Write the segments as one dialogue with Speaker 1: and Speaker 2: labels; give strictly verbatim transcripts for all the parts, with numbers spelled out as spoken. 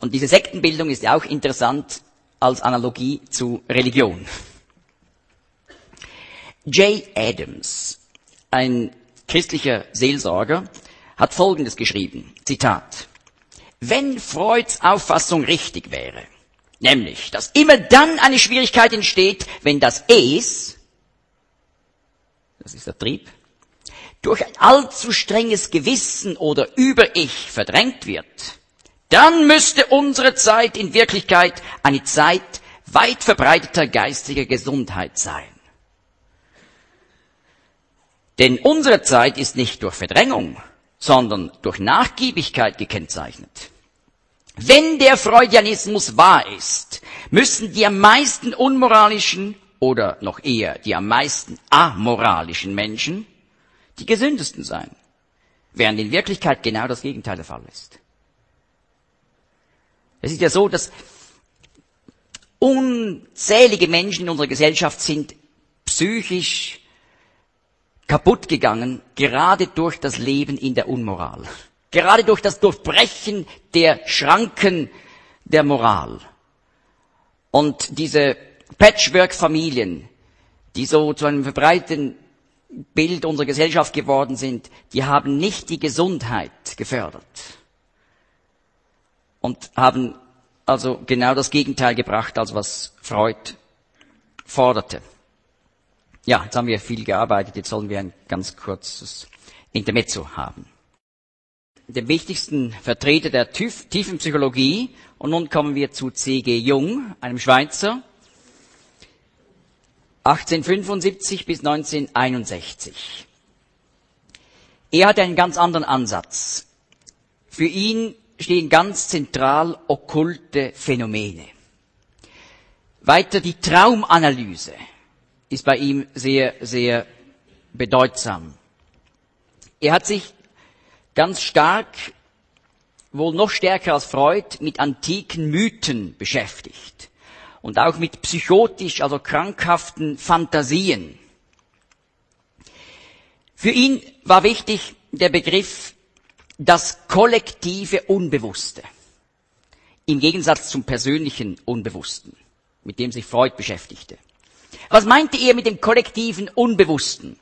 Speaker 1: Und diese Sektenbildung ist ja auch interessant als Analogie zu Religion. Jay Adams, ein christlicher Seelsorger, hat Folgendes geschrieben, Zitat: Wenn Freuds Auffassung richtig wäre, nämlich, dass immer dann eine Schwierigkeit entsteht, wenn das Es, das ist der Trieb, durch ein allzu strenges Gewissen oder Über-Ich verdrängt wird, dann müsste unsere Zeit in Wirklichkeit eine Zeit weit verbreiteter geistiger Gesundheit sein. Denn unsere Zeit ist nicht durch Verdrängung, sondern durch Nachgiebigkeit gekennzeichnet. Wenn der Freudianismus wahr ist, müssen die am meisten unmoralischen oder noch eher die am meisten amoralischen Menschen die gesündesten sein, während in Wirklichkeit genau das Gegenteil der Fall ist. Es ist ja so, dass unzählige Menschen in unserer Gesellschaft sind psychisch kaputt gegangen, gerade durch das Leben in der Unmoral. Gerade durch das Durchbrechen der Schranken der Moral. Und diese Patchwork-Familien, die so zu einem verbreiteten Bild unserer Gesellschaft geworden sind, die haben nicht die Gesundheit gefördert. Und haben also genau das Gegenteil gebracht, als was Freud forderte. Ja, jetzt haben wir viel gearbeitet, jetzt sollen wir ein ganz kurzes Intermezzo haben. Der wichtigsten Vertreter der Tief- Tiefenpsychologie, und nun kommen wir zu C G Jung, einem Schweizer, achtzehnhundertfünfundsiebzig bis neunzehnhunderteinundsechzig. Er hat einen ganz anderen Ansatz. Für ihn stehen ganz zentral okkulte Phänomene. Weiter die Traumanalyse ist bei ihm sehr, sehr bedeutsam. Er hat sich ganz stark, wohl noch stärker als Freud, mit antiken Mythen beschäftigt. Und auch mit psychotisch, also krankhaften Fantasien. Für ihn war wichtig der Begriff das kollektive Unbewusste. Im Gegensatz zum persönlichen Unbewussten, mit dem sich Freud beschäftigte. Was meinte er mit dem kollektiven Unbewussten?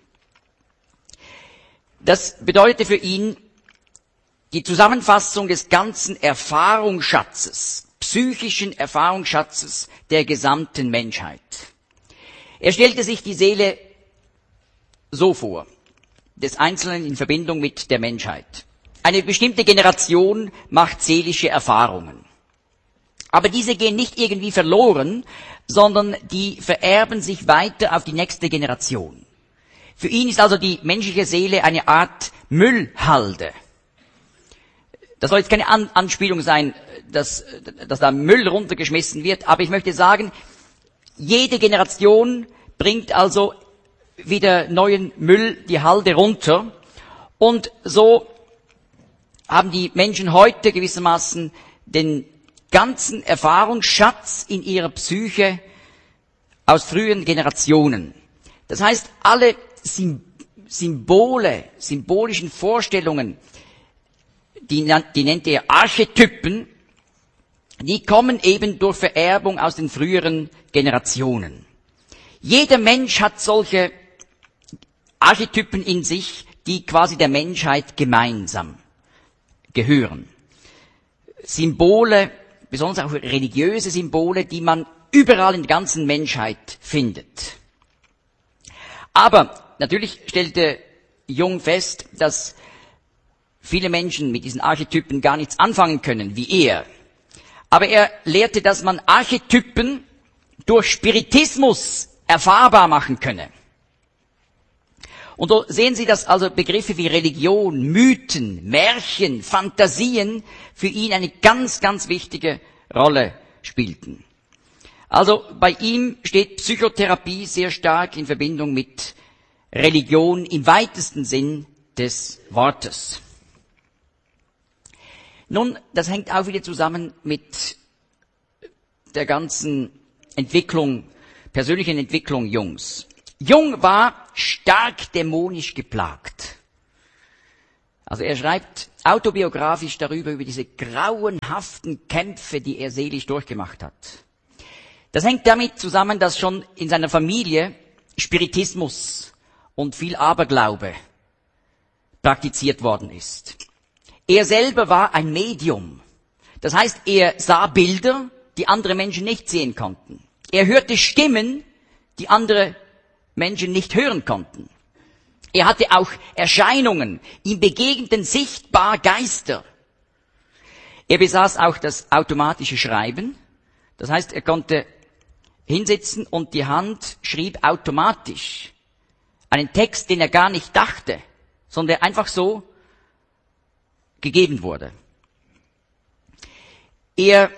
Speaker 1: Das bedeutete für ihn die Zusammenfassung des ganzen Erfahrungsschatzes, psychischen Erfahrungsschatzes der gesamten Menschheit. Er stellte sich die Seele so vor, des Einzelnen in Verbindung mit der Menschheit. Eine bestimmte Generation macht seelische Erfahrungen. Aber diese gehen nicht irgendwie verloren, sondern die vererben sich weiter auf die nächste Generation. Für ihn ist also die menschliche Seele eine Art Müllhalde. Das soll jetzt keine An- Anspielung sein, dass, dass da Müll runtergeschmissen wird, aber ich möchte sagen, jede Generation bringt also wieder neuen Müll die Halde runter, und so haben die Menschen heute gewissermaßen den ganzen Erfahrungsschatz in ihrer Psyche aus früheren Generationen. Das heißt, alle Symbole, symbolischen Vorstellungen, die, die nennt er Archetypen, die kommen eben durch Vererbung aus den früheren Generationen. Jeder Mensch hat solche Archetypen in sich, die quasi der Menschheit gemeinsam gehören. Symbole, besonders auch religiöse Symbole, die man überall in der ganzen Menschheit findet. Aber natürlich stellte Jung fest, dass viele Menschen mit diesen Archetypen gar nichts anfangen können, wie er. Aber er lehrte, dass man Archetypen durch Spiritismus erfahrbar machen könne. Und so sehen Sie, dass also Begriffe wie Religion, Mythen, Märchen, Fantasien für ihn eine ganz, ganz wichtige Rolle spielten. Also bei ihm steht Psychotherapie sehr stark in Verbindung mit Religion im weitesten Sinn des Wortes. Nun, das hängt auch wieder zusammen mit der ganzen Entwicklung, persönlichen Entwicklung Jungs. Jung war stark dämonisch geplagt. Also er schreibt autobiografisch darüber, über diese grauenhaften Kämpfe, die er seelisch durchgemacht hat. Das hängt damit zusammen, dass schon in seiner Familie Spiritismus und viel Aberglaube praktiziert worden ist. Er selber war ein Medium. Das heißt, er sah Bilder, die andere Menschen nicht sehen konnten. Er hörte Stimmen, die andere Menschen nicht hören konnten. Er hatte auch Erscheinungen, ihm begegneten sichtbar Geister. Er besaß auch das automatische Schreiben. Das heißt, er konnte hinsitzen und die Hand schrieb automatisch einen Text, den er gar nicht dachte, sondern der einfach so gegeben wurde. Er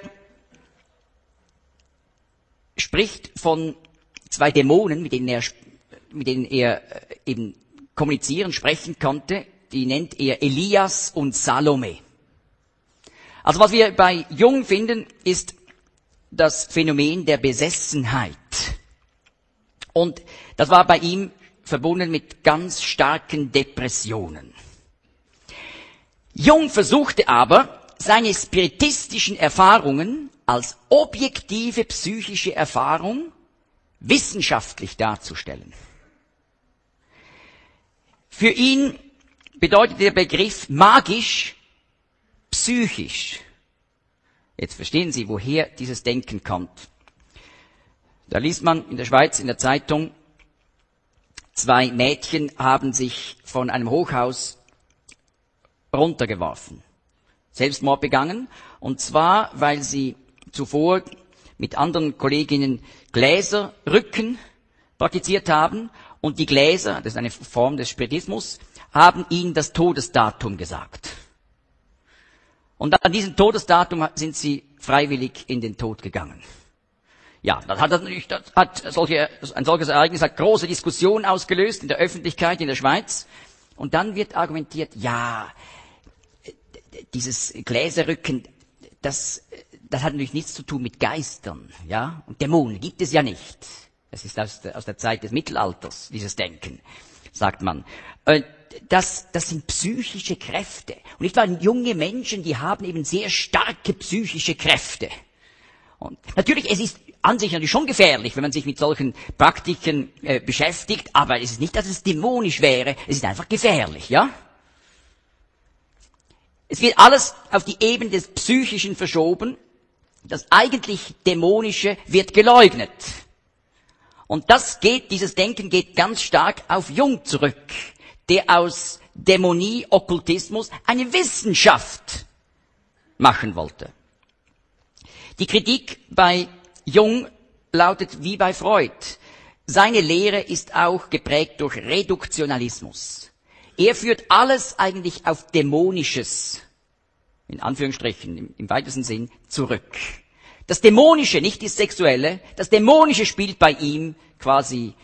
Speaker 1: spricht von zwei Dämonen, mit denen er, mit denen er eben kommunizieren, sprechen konnte. Die nennt er Elias und Salome. Also was wir bei Jung finden, ist das Phänomen der Besessenheit. Und das war bei ihm verbunden mit ganz starken Depressionen. Jung versuchte aber, seine spiritistischen Erfahrungen als objektive psychische Erfahrung wissenschaftlich darzustellen. Für ihn bedeutet der Begriff magisch, psychisch. Jetzt verstehen Sie, woher dieses Denken kommt. Da liest man in der Schweiz in der Zeitung, zwei Mädchen haben sich von einem Hochhaus runtergeworfen, Selbstmord begangen, und zwar, weil sie zuvor mit anderen Kolleginnen Gläserrücken praktiziert haben, und die Gläser, das ist eine Form des Spiritismus, haben ihnen das Todesdatum gesagt. Und an diesem Todesdatum sind sie freiwillig in den Tod gegangen. Ja, das hat natürlich, das hat solche, ein solches Ereignis hat große Diskussionen ausgelöst in der Öffentlichkeit in der Schweiz. Und dann wird argumentiert, ja, dieses Gläserrücken, das, das hat natürlich nichts zu tun mit Geistern, ja. Und Dämonen gibt es ja nicht. Das ist aus der, aus der Zeit des Mittelalters, dieses Denken, sagt man. Das, das sind psychische Kräfte. Und ich meine, junge Menschen, die haben eben sehr starke psychische Kräfte. Und natürlich, es ist an sich natürlich schon gefährlich, wenn man sich mit solchen Praktiken äh, beschäftigt, aber es ist nicht, dass es dämonisch wäre, es ist einfach gefährlich, ja? Es wird alles auf die Ebene des Psychischen verschoben, das eigentlich Dämonische wird geleugnet. Und das geht, dieses Denken geht ganz stark auf Jung zurück, der aus Dämonie, Okkultismus eine Wissenschaft machen wollte. Die Kritik bei Jung lautet wie bei Freud. Seine Lehre ist auch geprägt durch Reduktionalismus. Er führt alles eigentlich auf Dämonisches, in Anführungsstrichen, im, im weitesten Sinn, zurück. Das Dämonische, nicht das Sexuelle, das Dämonische spielt bei ihm quasi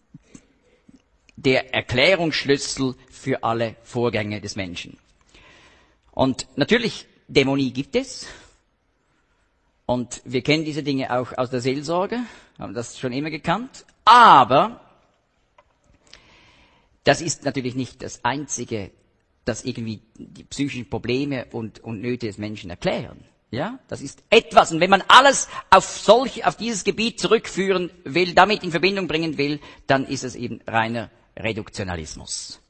Speaker 1: der Erklärungsschlüssel für alle Vorgänge des Menschen. Und natürlich, Dämonie gibt es. Und wir kennen diese Dinge auch aus der Seelsorge, haben das schon immer gekannt. Aber das ist natürlich nicht das Einzige, das irgendwie die psychischen Probleme und, und Nöte des Menschen erklären. Ja, das ist etwas. Und wenn man alles auf solch, auf dieses Gebiet zurückführen will, damit in Verbindung bringen will, dann ist es eben reiner Reduktionalismus.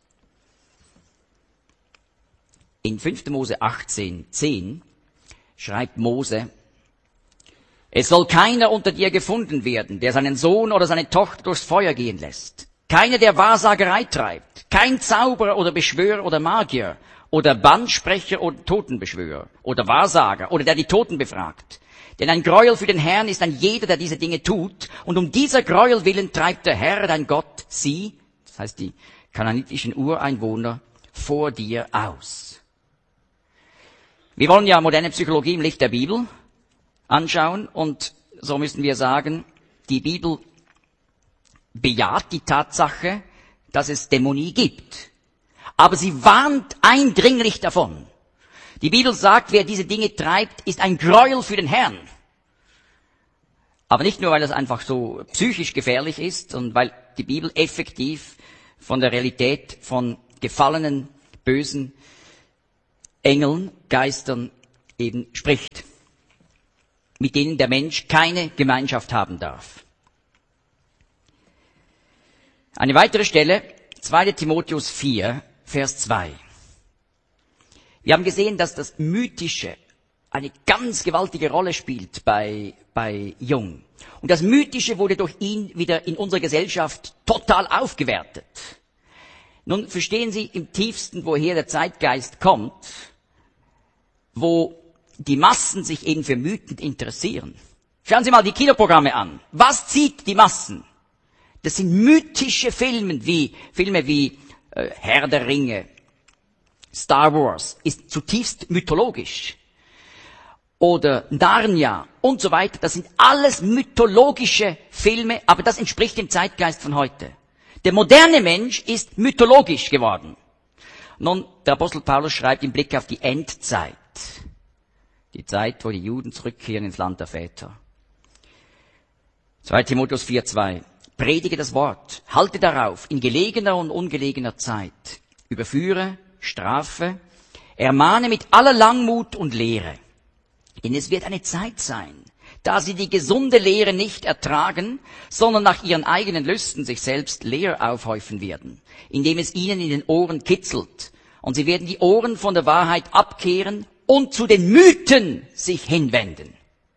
Speaker 1: In fünfter Mose achtzehn zehn schreibt Mose: Es soll keiner unter dir gefunden werden, der seinen Sohn oder seine Tochter durchs Feuer gehen lässt. Keiner, der Wahrsagerei treibt. Kein Zauberer oder Beschwörer oder Magier oder Bandsprecher oder Totenbeschwörer oder Wahrsager oder der die Toten befragt. Denn ein Gräuel für den Herrn ist ein jeder, der diese Dinge tut. Und um dieser Gräuel willen treibt der Herr, dein Gott, sie, das heißt die kanaanitischen Ureinwohner, vor dir aus. Wir wollen ja moderne Psychologie im Licht der Bibel anschauen, und so müssen wir sagen, die Bibel bejaht die Tatsache, dass es Dämonie gibt. Aber sie warnt eindringlich davon. Die Bibel sagt, wer diese Dinge treibt, ist ein Gräuel für den Herrn. Aber nicht nur, weil das einfach so psychisch gefährlich ist, sondern weil die Bibel effektiv von der Realität von gefallenen, bösen Engeln, Geistern eben spricht, mit denen der Mensch keine Gemeinschaft haben darf. Eine weitere Stelle, zweiter Timotheus vier, Vers zwei. Wir haben gesehen, dass das Mythische eine ganz gewaltige Rolle spielt bei, bei Jung. Und das Mythische wurde durch ihn wieder in unserer Gesellschaft total aufgewertet. Nun verstehen Sie im tiefsten, woher der Zeitgeist kommt, wo die Massen sich eben für Mythen interessieren. Schauen Sie mal die Kinoprogramme an. Was zieht die Massen? Das sind mythische Filme wie, Filme wie äh, Herr der Ringe, Star Wars ist zutiefst mythologisch. Oder Narnia und so weiter. Das sind alles mythologische Filme, aber das entspricht dem Zeitgeist von heute. Der moderne Mensch ist mythologisch geworden. Nun, der Apostel Paulus schreibt im Blick auf die Endzeit. Die Zeit, wo die Juden zurückkehren ins Land der Väter. zweiter Timotheus vier, zwei. Predige das Wort, halte darauf in gelegener und ungelegener Zeit. Überführe, strafe, ermahne mit aller Langmut und Lehre. Denn es wird eine Zeit sein, da sie die gesunde Lehre nicht ertragen, sondern nach ihren eigenen Lüsten sich selbst leer aufhäufen werden, indem es ihnen in den Ohren kitzelt. Und sie werden die Ohren von der Wahrheit abkehren und zu den Mythen sich hinwenden.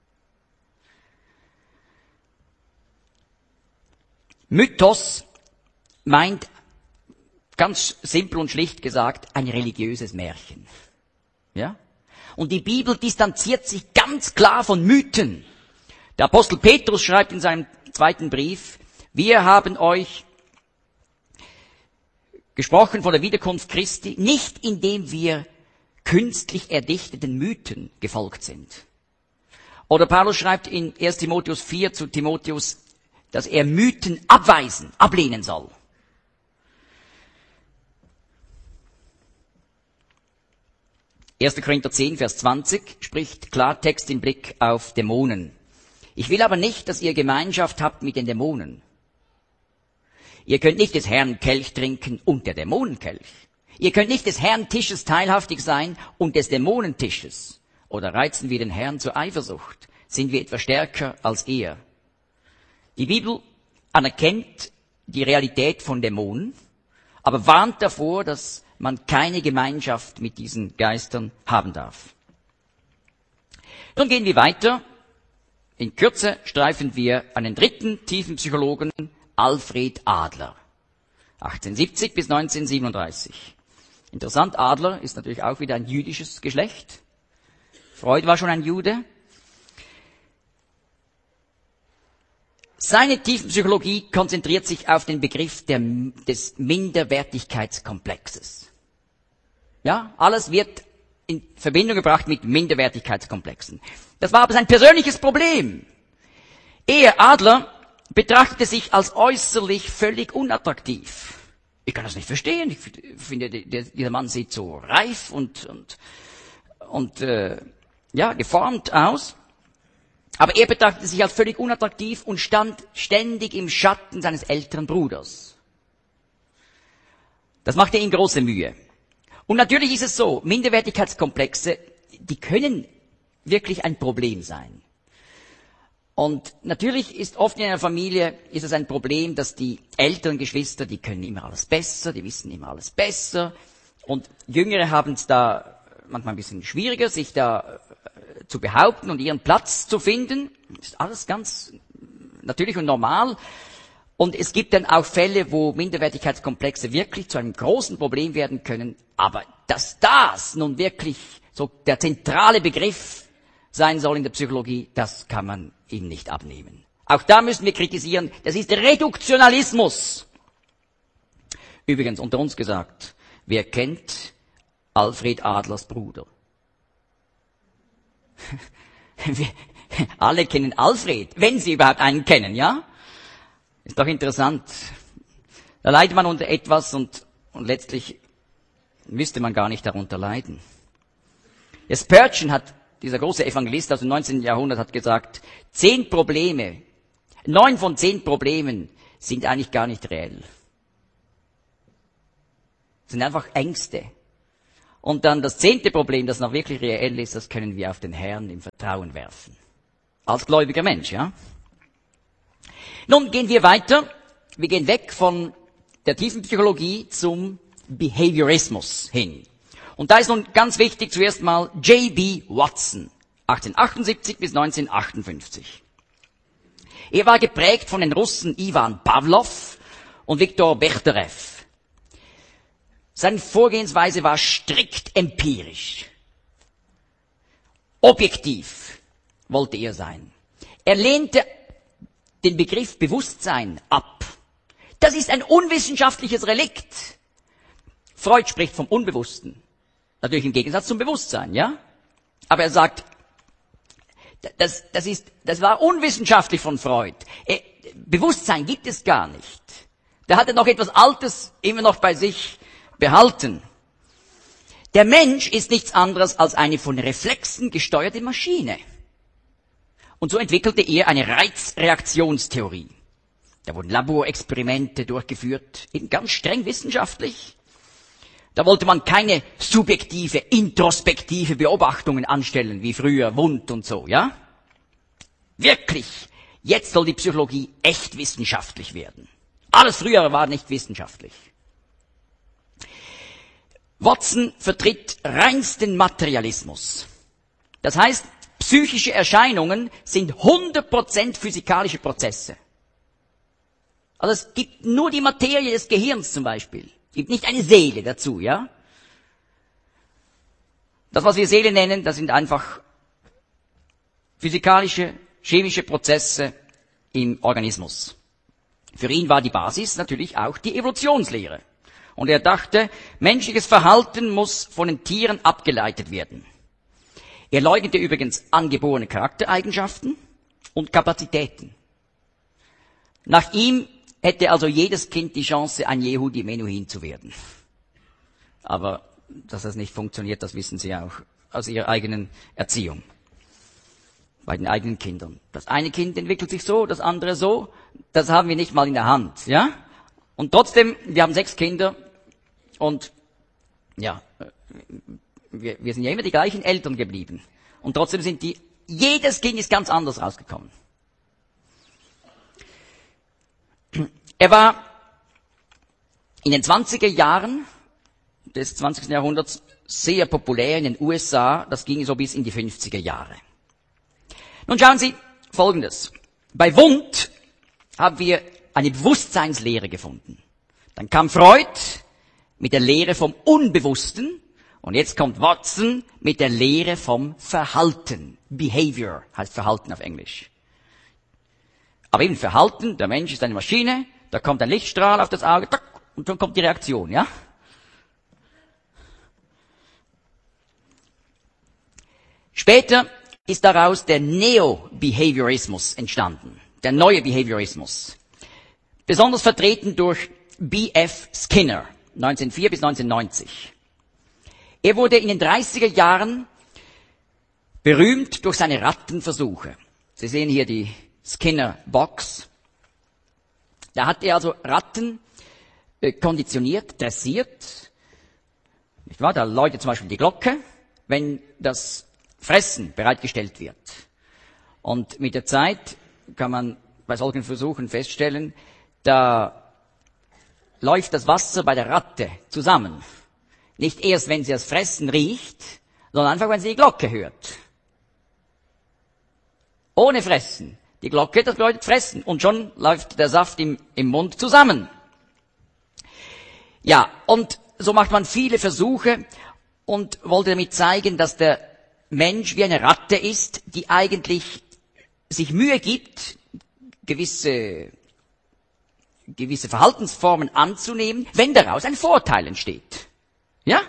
Speaker 1: Mythos meint, ganz simpel und schlicht gesagt, ein religiöses Märchen. Ja? Und die Bibel distanziert sich ganz klar von Mythen. Der Apostel Petrus schreibt in seinem zweiten Brief, wir haben euch gesprochen von der Wiederkunft Christi, nicht indem wir künstlich erdichteten Mythen gefolgt sind. Oder Paulus schreibt in erster Timotheus vier zu Timotheus, dass er Mythen abweisen, ablehnen soll. erster Korinther zehn, Vers zwanzig spricht Klartext im Blick auf Dämonen. Ich will aber nicht, dass ihr Gemeinschaft habt mit den Dämonen. Ihr könnt nicht des Herrn Kelch trinken und der Dämonenkelch. Ihr könnt nicht des Herrn Tisches teilhaftig sein und des Dämonentisches. Oder reizen wir den Herrn zur Eifersucht? Sind wir etwa stärker als er? Die Bibel anerkennt die Realität von Dämonen, aber warnt davor, dass man keine Gemeinschaft mit diesen Geistern haben darf. Nun gehen wir weiter. In Kürze streifen wir einen dritten tiefen Psychologen, Alfred Adler. achtzehnhundertsiebzig bis neunzehnhundertsiebenunddreißig. Interessant, Adler ist natürlich auch wieder ein jüdisches Geschlecht. Freud war schon ein Jude. Seine Tiefenpsychologie konzentriert sich auf den Begriff der, des Minderwertigkeitskomplexes. Ja, alles wird in Verbindung gebracht mit Minderwertigkeitskomplexen. Das war aber sein persönliches Problem. Er, Adler, betrachtete sich als äußerlich völlig unattraktiv. Ich kann das nicht verstehen. Ich finde, der, dieser Mann sieht so reif und, und, und äh, ja, geformt aus. Aber er betrachtete sich als völlig unattraktiv und stand ständig im Schatten seines älteren Bruders. Das machte ihm große Mühe. Und natürlich ist es so, Minderwertigkeitskomplexe, die können wirklich ein Problem sein. Und natürlich ist oft in einer Familie ist es ein Problem, dass die älteren Geschwister, die können immer alles besser, die wissen immer alles besser. Und Jüngere haben es da manchmal ein bisschen schwieriger, sich da zu behaupten und ihren Platz zu finden. Das ist alles ganz natürlich und normal. Und es gibt dann auch Fälle, wo Minderwertigkeitskomplexe wirklich zu einem großen Problem werden können. Aber dass das nun wirklich so der zentrale Begriff sein soll in der Psychologie, das kann man ihm nicht abnehmen. Auch da müssen wir kritisieren, das ist Reduktionalismus. Übrigens, unter uns gesagt, wer kennt Alfred Adlers Bruder? Wir, alle kennen Alfred, wenn sie überhaupt einen kennen, ja? Ist doch interessant. Da leidet man unter etwas und, und letztlich müsste man gar nicht darunter leiden. Der Spurgeon hat, dieser große Evangelist aus dem neunzehnten Jahrhundert, hat gesagt, zehn Probleme, neun von zehn Problemen sind eigentlich gar nicht reell. Das sind einfach Ängste. Und dann das zehnte Problem, das noch wirklich reell ist, das können wir auf den Herrn im Vertrauen werfen. Als gläubiger Mensch, ja. Nun gehen wir weiter. Wir gehen weg von der tiefen Psychologie zum Behaviorismus hin. Und da ist nun ganz wichtig zuerst mal J B Watson, achtzehnhundertachtundsiebzig bis neunzehnhundertachtundfünfzig. Er war geprägt von den Russen Iwan Pawlow und Viktor Bechterew. Seine Vorgehensweise war strikt empirisch. Objektiv wollte er sein. Er lehnte den Begriff Bewusstsein ab. Das ist ein unwissenschaftliches Relikt. Freud spricht vom Unbewussten. Natürlich im Gegensatz zum Bewusstsein, ja? Aber er sagt, das, das ist, das war unwissenschaftlich von Freud. Äh, Bewusstsein gibt es gar nicht. Da hat er noch etwas Altes immer noch bei sich behalten. Der Mensch ist nichts anderes als eine von Reflexen gesteuerte Maschine. Und so entwickelte er eine Reizreaktionstheorie. Da wurden Laborexperimente durchgeführt, eben ganz streng wissenschaftlich. Da wollte man keine subjektive, introspektive Beobachtungen anstellen, wie früher Wundt und so, ja? Wirklich, jetzt soll die Psychologie echt wissenschaftlich werden. Alles früher war nicht wissenschaftlich. Watson vertritt reinsten Materialismus. Das heißt, psychische Erscheinungen sind hundert Prozent physikalische Prozesse. Also es gibt nur die Materie des Gehirns zum Beispiel. Es gibt nicht eine Seele dazu, ja? Das, was wir Seele nennen, das sind einfach physikalische, chemische Prozesse im Organismus. Für ihn war die Basis natürlich auch die Evolutionslehre. Und er dachte, menschliches Verhalten muss von den Tieren abgeleitet werden. Er leugnete übrigens angeborene Charaktereigenschaften und Kapazitäten. Nach ihm hätte also jedes Kind die Chance, ein Yehudi Menuhin zu werden. Aber dass das nicht funktioniert, das wissen Sie auch aus Ihrer eigenen Erziehung. Bei den eigenen Kindern. Das eine Kind entwickelt sich so, das andere so. Das haben wir nicht mal in der Hand, ja? Und trotzdem, wir haben sechs Kinder und ja, wir, wir sind ja immer die gleichen Eltern geblieben. Und trotzdem sind die, jedes Kind ist ganz anders rausgekommen. Er war in den zwanziger Jahren des zwanzigsten Jahrhunderts sehr populär in den U S A. Das ging so bis in die fünfziger Jahre. Nun schauen Sie Folgendes. Bei Wundt haben wir eine Bewusstseinslehre gefunden. Dann kam Freud mit der Lehre vom Unbewussten und jetzt kommt Watson mit der Lehre vom Verhalten. Behavior heißt Verhalten auf Englisch. Aber eben Verhalten, der Mensch ist eine Maschine, da kommt ein Lichtstrahl auf das Auge und schon kommt die Reaktion, ja? Später ist daraus der Neo-Behaviorismus entstanden, der neue Behaviorismus. Besonders vertreten durch B F Skinner, neunzehnhundertvier bis neunzehnhundertneunzig. Er wurde in den dreißiger Jahren berühmt durch seine Rattenversuche. Sie sehen hier die Skinner-Box. Da hat er also Ratten äh, konditioniert, dressiert. Nicht wahr? Da läutet zum Beispiel die Glocke, wenn das Fressen bereitgestellt wird. Und mit der Zeit kann man bei solchen Versuchen feststellen, da läuft das Wasser bei der Ratte zusammen. Nicht erst, wenn sie das Fressen riecht, sondern einfach, wenn sie die Glocke hört. Ohne Fressen. Die Glocke, das bedeutet Fressen. Und schon läuft der Saft im, im Mund zusammen. Ja, und so macht man viele Versuche und wollte damit zeigen, dass der Mensch wie eine Ratte ist, die eigentlich sich Mühe gibt, gewisse, gewisse Verhaltensformen anzunehmen, wenn daraus ein Vorteil entsteht. Ja?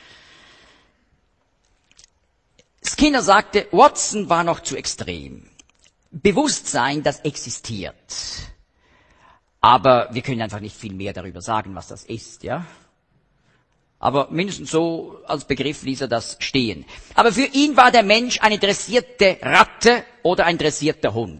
Speaker 1: Skinner sagte, Watson war noch zu extrem. Bewusstsein, das existiert. Aber wir können einfach nicht viel mehr darüber sagen, was das ist, ja? Aber mindestens so als Begriff ließ er das stehen. Aber für ihn war der Mensch eine dressierte Ratte oder ein dressierter Hund.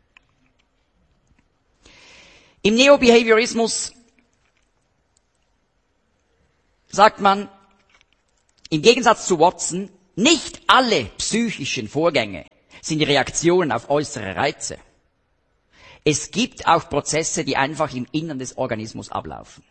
Speaker 1: Im Neobehaviorismus sagt man, Im Gegensatz zu Watson, nicht alle psychischen Vorgänge sind Reaktionen auf äußere Reize. Es gibt auch Prozesse, die einfach im Innern des Organismus ablaufen.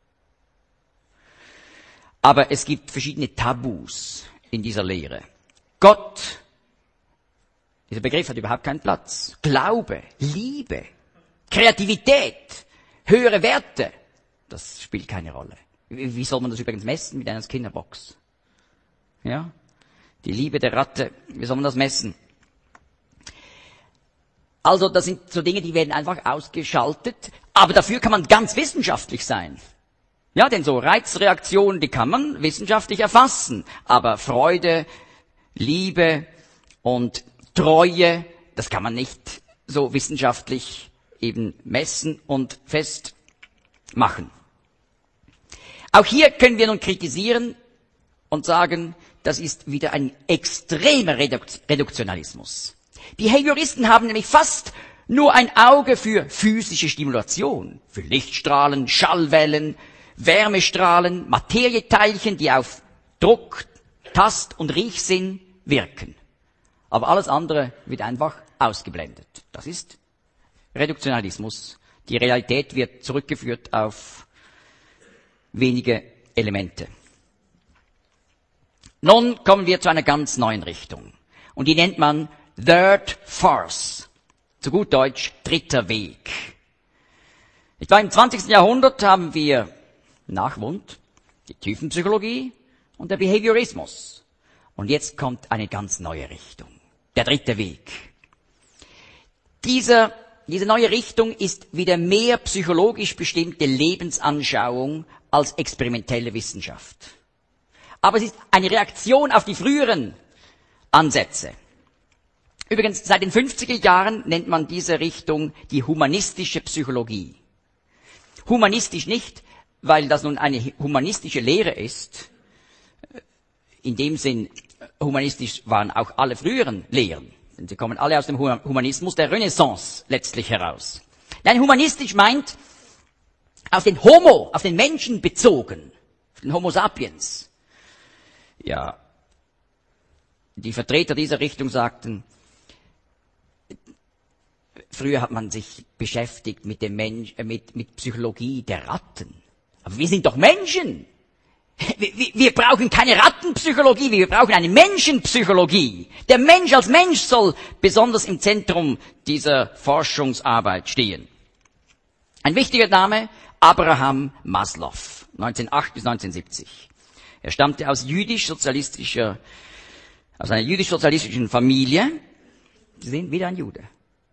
Speaker 1: Aber es gibt verschiedene Tabus in dieser Lehre. Gott, dieser Begriff hat überhaupt keinen Platz. Glaube, Liebe, Kreativität, höhere Werte, das spielt keine Rolle. Wie soll man das übrigens messen mit einer Skinnerbox? Ja? Die Liebe der Ratte, wie soll man das messen? Also, das sind so Dinge, die werden einfach ausgeschaltet, aber dafür kann man ganz wissenschaftlich sein. Ja, denn so Reizreaktionen, die kann man wissenschaftlich erfassen, aber Freude, Liebe und Treue, das kann man nicht so wissenschaftlich eben messen und festmachen. Auch hier können wir nun kritisieren und sagen, das ist wieder ein extremer Reduktionalismus. Behavioristen haben nämlich fast nur ein Auge für physische Stimulation, für Lichtstrahlen, Schallwellen, Wärmestrahlen, Materieteilchen, die auf Druck, Tast- und Riechsinn wirken. Aber alles andere wird einfach ausgeblendet. Das ist Reduktionalismus. Die Realität wird zurückgeführt auf wenige Elemente. Nun kommen wir zu einer ganz neuen Richtung. Und die nennt man Third Force. Zu gut Deutsch, dritter Weg. Etwa im zwanzigsten Jahrhundert haben wir Nachwund, die Tiefenpsychologie und der Behaviorismus. Und jetzt kommt eine ganz neue Richtung. Der dritte Weg. Dieser, diese neue Richtung ist wieder mehr psychologisch bestimmte Lebensanschauung als experimentelle Wissenschaft. Aber es ist eine Reaktion auf die früheren Ansätze. Übrigens, seit den fünfziger Jahren nennt man diese Richtung die humanistische Psychologie. Humanistisch nicht, weil das nun eine humanistische Lehre ist. In dem Sinn, humanistisch waren auch alle früheren Lehren. Denn sie kommen alle aus dem Humanismus der Renaissance letztlich heraus. Nein, humanistisch meint auf den Homo, auf den Menschen bezogen, auf den Homo sapiens. Ja, die Vertreter dieser Richtung sagten, früher hat man sich beschäftigt mit dem Mensch, äh, mit, mit Psychologie der Ratten. Aber wir sind doch Menschen. Wir, wir, wir brauchen keine Rattenpsychologie, wir brauchen eine Menschenpsychologie. Der Mensch als Mensch soll besonders im Zentrum dieser Forschungsarbeit stehen. Ein wichtiger Name, Abraham Maslow, neunzehnhundertacht bis neunzehnhundertsiebzig. Er stammte aus jüdisch-sozialistischer, aus einer jüdisch-sozialistischen Familie. Sie sehen, wieder ein Jude.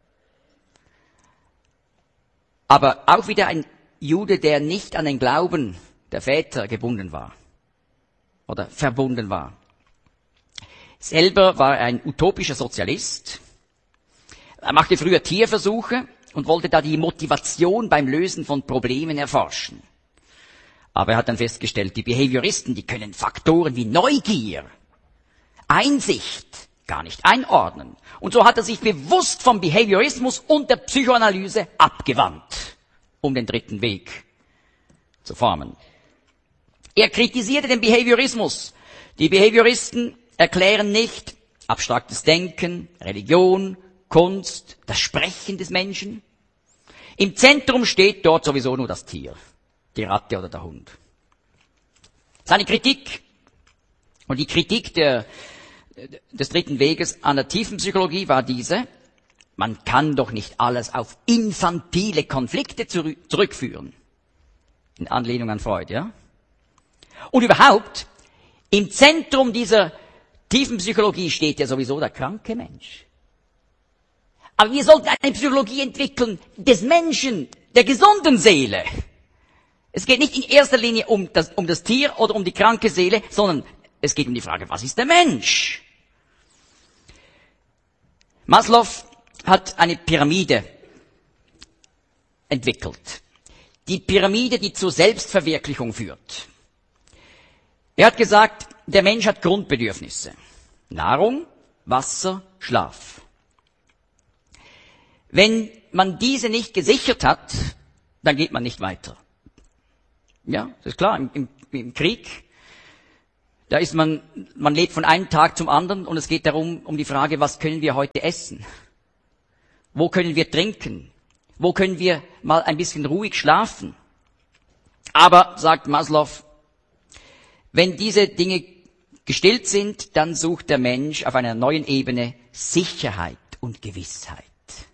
Speaker 1: Aber auch wieder ein Jude, der nicht an den Glauben der Väter gebunden war. Oder verbunden war. Selber war er ein utopischer Sozialist. Er machte früher Tierversuche und wollte da die Motivation beim Lösen von Problemen erforschen. Aber er hat dann festgestellt, die Behavioristen, die können Faktoren wie Neugier, Einsicht gar nicht einordnen. Und so hat er sich bewusst vom Behaviorismus und der Psychoanalyse abgewandt, um den dritten Weg zu formen. Er kritisierte den Behaviorismus. Die Behavioristen erklären nicht abstraktes Denken, Religion, Kunst, das Sprechen des Menschen. Im Zentrum steht dort sowieso nur das Tier, die Ratte oder der Hund. Seine Kritik und die Kritik der, des dritten Weges an der Tiefenpsychologie war diese: Man kann doch nicht alles auf infantile Konflikte zurückführen. In Anlehnung an Freud, ja? Und überhaupt, im Zentrum dieser Tiefenpsychologie steht ja sowieso der kranke Mensch. Aber wir sollten eine Psychologie entwickeln des Menschen, der gesunden Seele. Es geht nicht in erster Linie um das, um das Tier oder um die kranke Seele, sondern es geht um die Frage, was ist der Mensch? Maslow hat eine Pyramide entwickelt. Die Pyramide, die zur Selbstverwirklichung führt. Er hat gesagt, der Mensch hat Grundbedürfnisse. Nahrung, Wasser, Schlaf. Wenn man diese nicht gesichert hat, dann geht man nicht weiter. Ja, das ist klar, im, im, im Krieg, Da ist man, man lebt von einem Tag zum anderen und es geht darum, um die Frage, was können wir heute essen? Wo können wir trinken? Wo können wir mal ein bisschen ruhig schlafen? Aber, sagt Maslow, wenn diese Dinge gestillt sind, dann sucht der Mensch auf einer neuen Ebene Sicherheit und Gewissheit.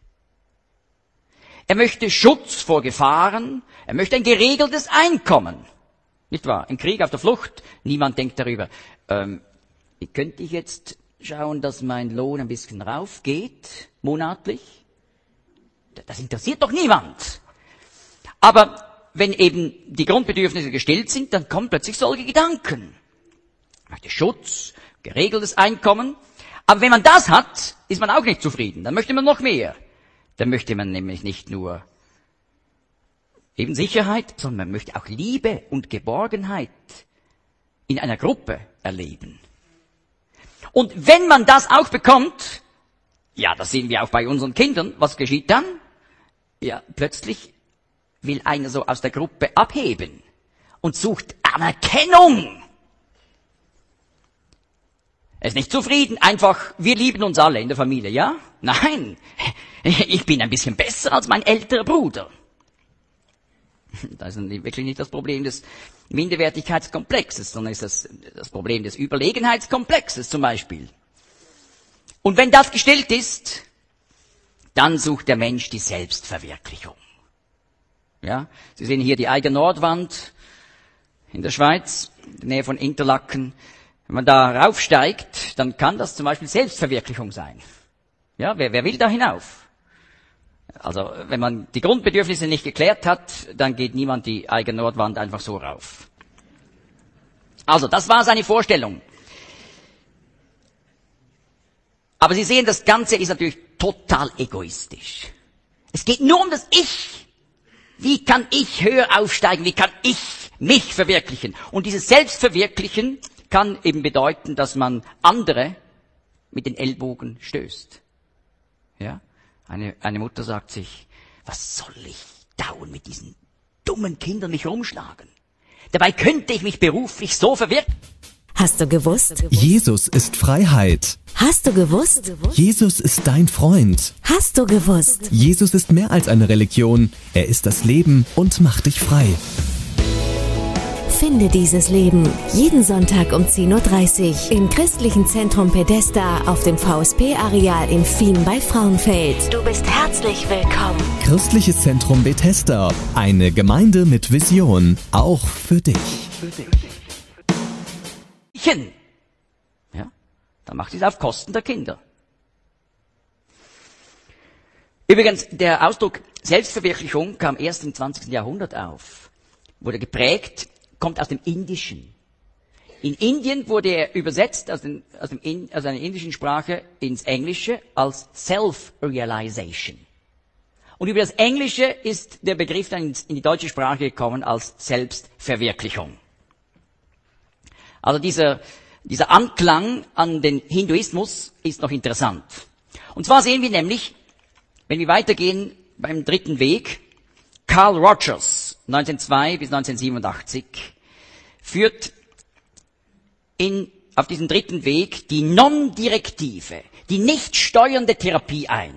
Speaker 1: Er möchte Schutz vor Gefahren, er möchte ein geregeltes Einkommen. Nicht wahr? Im Krieg, auf der Flucht, niemand denkt darüber, ähm, wie könnte ich jetzt schauen, dass mein Lohn ein bisschen raufgeht, monatlich? Das interessiert doch niemand. Aber wenn eben die Grundbedürfnisse gestillt sind, dann kommen plötzlich solche Gedanken. Ich möchte Schutz, geregeltes Einkommen. Aber wenn man das hat, ist man auch nicht zufrieden. Dann möchte man noch mehr. Dann möchte man nämlich nicht nur eben Sicherheit, sondern man möchte auch Liebe und Geborgenheit in einer Gruppe erleben. Und wenn man das auch bekommt, ja, das sehen wir auch bei unseren Kindern, was geschieht dann? Ja, plötzlich will einer so aus der Gruppe abheben und sucht Anerkennung. Er ist nicht zufrieden, einfach, wir lieben uns alle in der Familie, ja? Nein, ich bin ein bisschen besser als mein älterer Bruder. Das ist wirklich nicht das Problem des Minderwertigkeitskomplexes, sondern ist das das Problem des Überlegenheitskomplexes zum Beispiel. Und wenn das gestillt ist, dann sucht der Mensch die Selbstverwirklichung. Ja, Sie sehen hier die Eiger Nordwand in der Schweiz, in der Nähe von Interlaken. Wenn man da raufsteigt, dann kann das zum Beispiel Selbstverwirklichung sein. Ja, wer, wer will da hinauf? Also, wenn man die Grundbedürfnisse nicht geklärt hat, dann geht niemand die Eiger Nordwand einfach so rauf. Also, das war seine Vorstellung. Aber Sie sehen, das Ganze ist natürlich total egoistisch. Es geht nur um das Ich. Wie kann ich höher aufsteigen? Wie kann ich mich verwirklichen? Und dieses Selbstverwirklichen kann eben bedeuten, dass man andere mit den Ellbogen stößt. Ja? Eine, eine Mutter sagt sich, was soll ich dauernd mit diesen dummen Kindern mich rumschlagen? Dabei könnte ich mich beruflich so verwirklichen.
Speaker 2: Hast du gewusst?
Speaker 3: Jesus ist Freiheit.
Speaker 2: Hast du gewusst?
Speaker 3: Jesus ist dein Freund.
Speaker 2: Hast du gewusst?
Speaker 3: Jesus ist mehr als eine Religion. Er ist das Leben und macht dich frei.
Speaker 2: Finde dieses Leben jeden Sonntag um zehn Uhr dreißig im Christlichen Zentrum Pedesta auf dem V S P-Areal in Fien bei Frauenfeld. Du bist herzlich willkommen.
Speaker 3: Christliches Zentrum Bethesda. Eine Gemeinde mit Vision. Auch für dich.
Speaker 1: Für dich. Ja, dann macht es auf Kosten der Kinder. Übrigens, der Ausdruck Selbstverwirklichung kam erst im zwanzigsten Jahrhundert auf. Wurde geprägt, kommt aus dem Indischen. In Indien wurde er übersetzt aus, den, aus, dem, aus einer indischen Sprache ins Englische als Self-Realization. Und über das Englische ist der Begriff dann in die deutsche Sprache gekommen als Selbstverwirklichung. Also dieser, dieser Anklang an den Hinduismus ist noch interessant. Und zwar sehen wir nämlich, wenn wir weitergehen beim dritten Weg, Carl Rogers, neunzehnhundertzwei bis neunzehnhundertsiebenundachtzig, führt in, auf diesen dritten Weg die non-direktive, die nicht steuernde Therapie ein.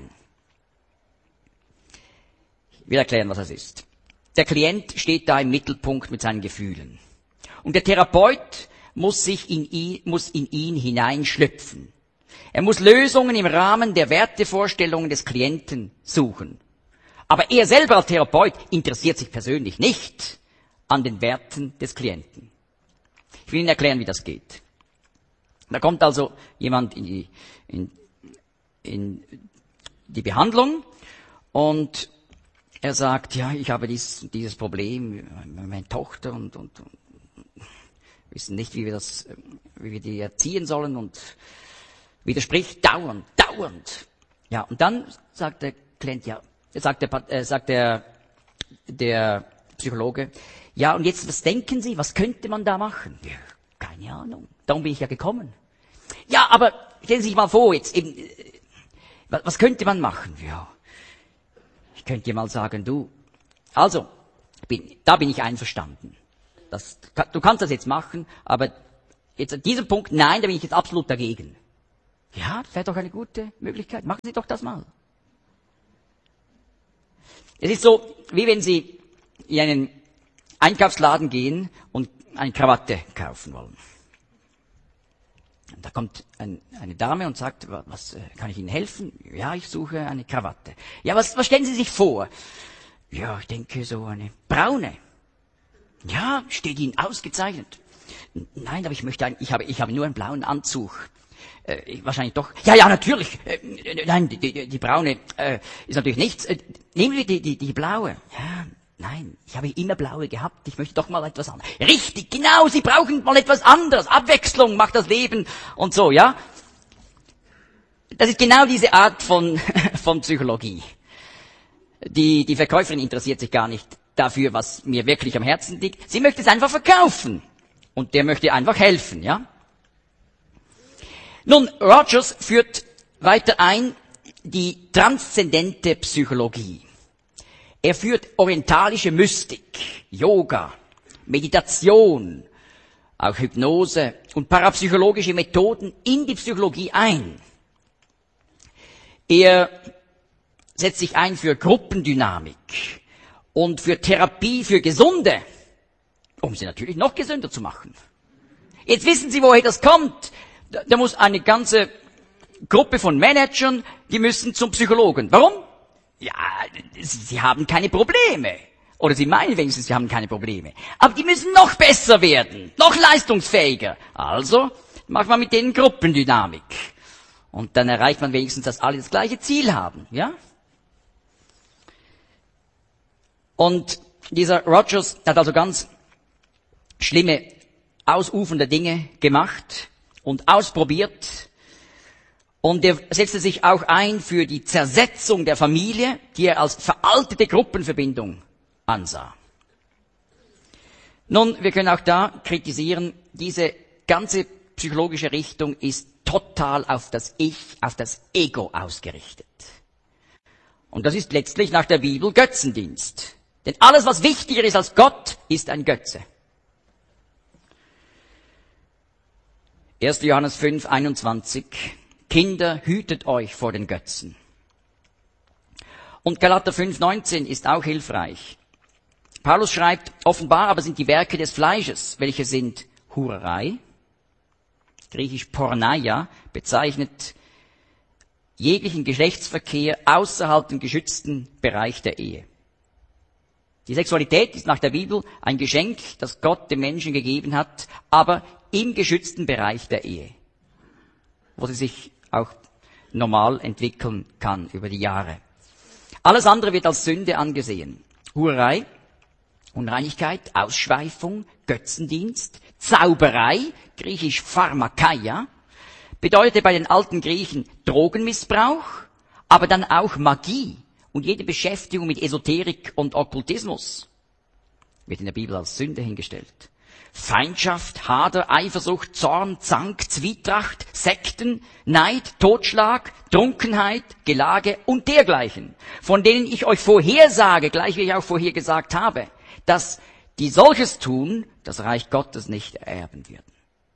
Speaker 1: Ich will erklären, was das ist. Der Klient steht da im Mittelpunkt mit seinen Gefühlen. Und der Therapeut muss sich in ihn, muss in ihn hineinschlüpfen. Er muss Lösungen im Rahmen der Wertevorstellungen des Klienten suchen. Aber er selber als Therapeut interessiert sich persönlich nicht an den Werten des Klienten. Ich will Ihnen erklären, wie das geht. Da kommt also jemand in die, in, in die Behandlung und er sagt, ja, ich habe dies, dieses Problem, meine Tochter und, und, und wissen nicht, wie wir das, wie wir die erziehen sollen und widerspricht dauernd, dauernd. Ja, und dann sagt der Klient, ja, sagt der, äh, sagt der, der Psychologe, ja, und jetzt, was denken Sie, was könnte man da machen? Ja, keine Ahnung, darum bin ich ja gekommen. Ja, aber stellen Sie sich mal vor, jetzt eben, was, was könnte man machen? Ja, ich könnte dir mal sagen, du, also, bin, da bin ich einverstanden. Das, du kannst das jetzt machen, aber Jetzt an diesem Punkt, nein, da bin ich jetzt absolut dagegen. Ja, das wäre doch eine gute Möglichkeit. Machen Sie doch das mal. Es ist so, wie wenn Sie in einen Einkaufsladen gehen und eine Krawatte kaufen wollen. Da kommt ein, eine Dame und sagt, was kann ich Ihnen helfen? Ja, ich suche eine Krawatte. Ja, was, was stellen Sie sich vor? Ja, ich denke so eine braune. Ja, steht Ihnen ausgezeichnet. Nein, aber ich möchte, ein, ich habe, ich habe nur einen blauen Anzug. Äh, wahrscheinlich doch. Ja, ja, natürlich. Äh, nein, die, die, die braune äh, ist natürlich nichts. Äh, nehmen wir die, die, die blaue. Ja, nein, ich habe immer blaue gehabt. Ich möchte doch mal etwas anderes. Richtig, genau. Sie brauchen mal etwas anderes. Abwechslung macht das Leben und so, ja. Das ist genau diese Art von von Psychologie. Die die Verkäuferin interessiert sich gar nicht dafür, was mir wirklich am Herzen liegt. Sie möchte es einfach verkaufen. Und der möchte einfach helfen, ja. Nun, Rogers führt weiter ein die transzendente Psychologie. Er führt orientalische Mystik, Yoga, Meditation, auch Hypnose und parapsychologische Methoden in die Psychologie ein. Er setzt sich ein für Gruppendynamik und für Therapie für Gesunde, um sie natürlich noch gesünder zu machen. Jetzt wissen Sie, woher das kommt. Da, da muss eine ganze Gruppe von Managern, die müssen zum Psychologen. Warum? Ja, sie haben keine Probleme. Oder sie meinen wenigstens, sie haben keine Probleme. Aber die müssen noch besser werden, noch leistungsfähiger. Also macht man mit denen Gruppendynamik. Und dann erreicht man wenigstens, dass alle das gleiche Ziel haben. Ja? Und dieser Rogers hat also ganz schlimme, ausufernde Dinge gemacht und ausprobiert. Und er setzte sich auch ein für die Zersetzung der Familie, die er als veraltete Gruppenverbindung ansah. Nun, wir können auch da kritisieren, diese ganze psychologische Richtung ist total auf das Ich, auf das Ego ausgerichtet. Und das ist letztlich nach der Bibel Götzendienst. Denn alles, was wichtiger ist als Gott, ist ein Götze. erster Johannes fünf, einundzwanzig. Kinder, hütet euch vor den Götzen. Und Galater fünf, neunzehn ist auch hilfreich. Paulus schreibt, offenbar aber sind die Werke des Fleisches, welche sind Hurerei, griechisch Porneia, bezeichnet jeglichen Geschlechtsverkehr außerhalb dem geschützten Bereich der Ehe. Die Sexualität ist nach der Bibel ein Geschenk, das Gott dem Menschen gegeben hat, aber im geschützten Bereich der Ehe, wo sie sich auch normal entwickeln kann über die Jahre. Alles andere wird als Sünde angesehen. Hurerei, Unreinigkeit, Ausschweifung, Götzendienst, Zauberei, griechisch Pharmakeia, bedeutete bei den alten Griechen Drogenmissbrauch, aber dann auch Magie und jede Beschäftigung mit Esoterik und Okkultismus wird in der Bibel als Sünde hingestellt. Feindschaft, Hader, Eifersucht, Zorn, Zank, Zwietracht, Sekten, Neid, Totschlag, Trunkenheit, Gelage und dergleichen, von denen ich euch vorhersage, gleich wie ich auch vorher gesagt habe, dass die solches tun, das Reich Gottes nicht ererben werden.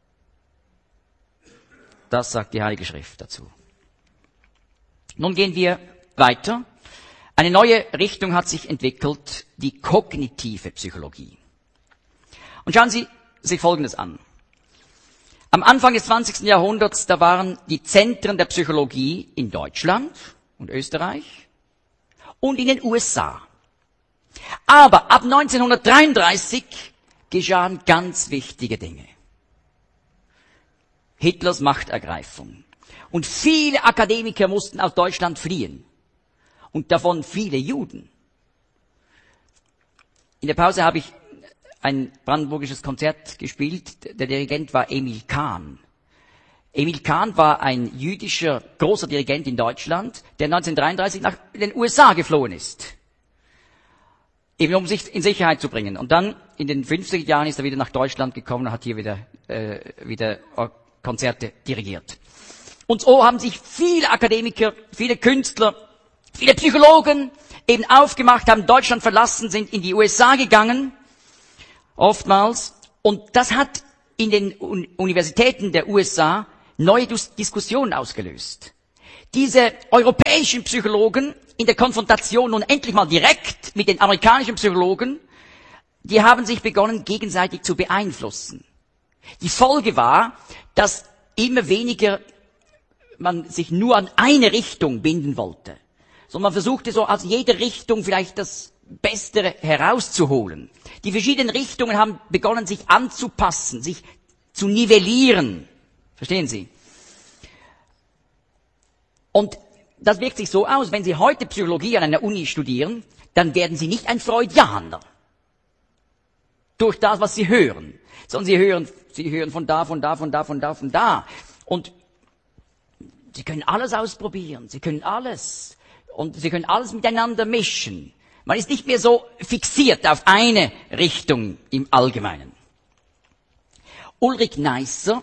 Speaker 1: Das sagt die Heilige Schrift dazu. Nun gehen wir weiter. Eine neue Richtung hat sich entwickelt, die kognitive Psychologie. Und schauen Sie sich Folgendes an. Am Anfang des zwanzigsten Jahrhunderts, da waren die Zentren der Psychologie in Deutschland und Österreich und in den U S A. Aber ab neunzehnhundertdreiunddreißig geschahen ganz wichtige Dinge. Hitlers Machtergreifung. Und viele Akademiker mussten aus Deutschland fliehen. Und davon viele Juden. In der Pause habe ich ein brandenburgisches Konzert gespielt. Der Dirigent war Emil Kahn. Emil Kahn war ein jüdischer großer Dirigent in Deutschland, der neunzehnhundertdreiunddreißig nach den U S A geflohen ist. Eben um sich in Sicherheit zu bringen. Und dann in den fünfziger Jahren ist er wieder nach Deutschland gekommen und hat hier wieder, äh, wieder Konzerte dirigiert. Und so haben sich viele Akademiker, viele Künstler, viele Psychologen eben aufgemacht, haben Deutschland verlassen, sind in die U S A gegangen, oftmals. Und das hat in den Universitäten der U S A neue Diskussionen ausgelöst. Diese europäischen Psychologen in der Konfrontation nun endlich mal direkt mit den amerikanischen Psychologen, die haben sich begonnen, gegenseitig zu beeinflussen. Die Folge war, dass immer weniger man sich nur an eine Richtung binden wollte, sondern man versuchte so aus jeder Richtung vielleicht das Beste herauszuholen. Die verschiedenen Richtungen haben begonnen, sich anzupassen, sich zu nivellieren. Verstehen Sie? Und das wirkt sich so aus, wenn Sie heute Psychologie an einer Uni studieren, dann werden Sie nicht ein Freudianer. Durch das, was Sie hören. Sondern Sie hören, Sie hören von da, von da, von da, von da, von da. Und Sie können alles ausprobieren. Sie können alles. Und Sie können alles miteinander mischen. Man ist nicht mehr so fixiert auf eine Richtung im Allgemeinen. Ulrich Neisser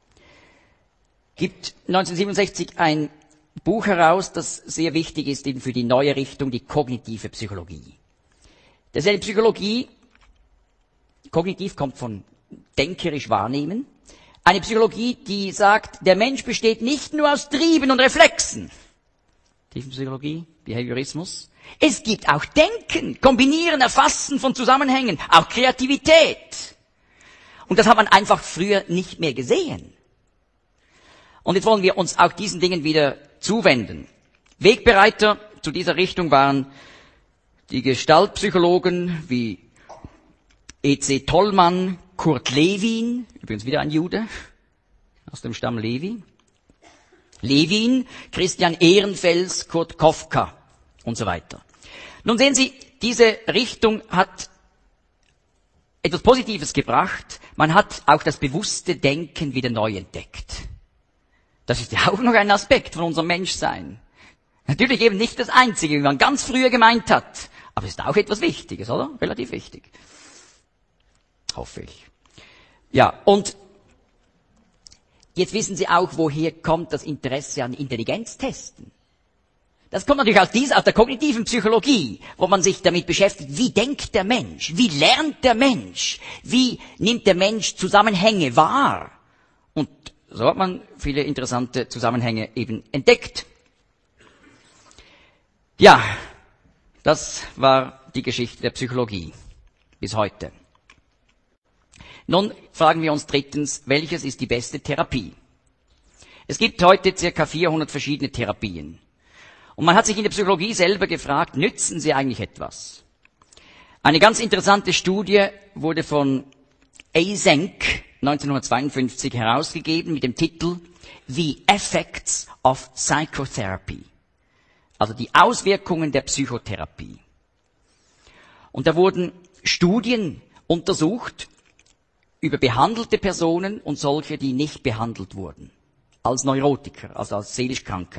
Speaker 1: gibt neunzehnhundertsiebenundsechzig ein Buch heraus, das sehr wichtig ist eben für die neue Richtung, die kognitive Psychologie. Das ist eine Psychologie, kognitiv kommt von denkerisch wahrnehmen, eine Psychologie, die sagt, der Mensch besteht nicht nur aus Trieben und Reflexen. Tiefenpsychologie, Behaviorismus. Es gibt auch Denken, Kombinieren, Erfassen von Zusammenhängen, auch Kreativität. Und das hat man einfach früher nicht mehr gesehen. Und jetzt wollen wir uns auch diesen Dingen wieder zuwenden. Wegbereiter zu dieser Richtung waren die Gestaltpsychologen wie E C Tollmann, Kurt Lewin, übrigens wieder ein Jude, aus dem Stamm Levi, Lewin, Christian Ehrenfels, Kurt Kofka und so weiter. Nun sehen Sie, diese Richtung hat etwas Positives gebracht. Man hat auch das bewusste Denken wieder neu entdeckt. Das ist ja auch noch ein Aspekt von unserem Menschsein. Natürlich eben nicht das Einzige, wie man ganz früher gemeint hat. Aber es ist auch etwas Wichtiges, oder? Relativ wichtig. Hoffe ich. Ja, und jetzt wissen Sie auch, woher kommt das Interesse an Intelligenztesten. Das kommt natürlich aus, dieser, aus der kognitiven Psychologie, wo man sich damit beschäftigt, wie denkt der Mensch, wie lernt der Mensch, wie nimmt der Mensch Zusammenhänge wahr. Und so hat man viele interessante Zusammenhänge eben entdeckt. Ja, das war die Geschichte der Psychologie bis heute. Nun fragen wir uns drittens, welches ist die beste Therapie? Es gibt heute circa vierhundert verschiedene Therapien. Und man hat sich in der Psychologie selber gefragt, nützen sie eigentlich etwas? Eine ganz interessante Studie wurde von Eysenck neunzehnhundertzweiundfünfzig herausgegeben mit dem Titel The Effects of Psychotherapy. Also die Auswirkungen der Psychotherapie. Und da wurden Studien untersucht über behandelte Personen und solche, die nicht behandelt wurden. Als Neurotiker, also als seelisch Kranke.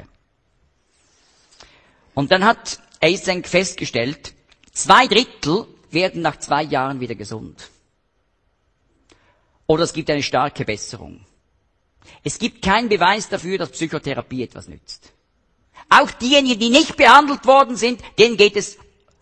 Speaker 1: Und dann hat Eysenck festgestellt, zwei Drittel werden nach zwei Jahren wieder gesund. Oder es gibt eine starke Besserung. Es gibt keinen Beweis dafür, dass Psychotherapie etwas nützt. Auch diejenigen, die nicht behandelt worden sind, denen geht es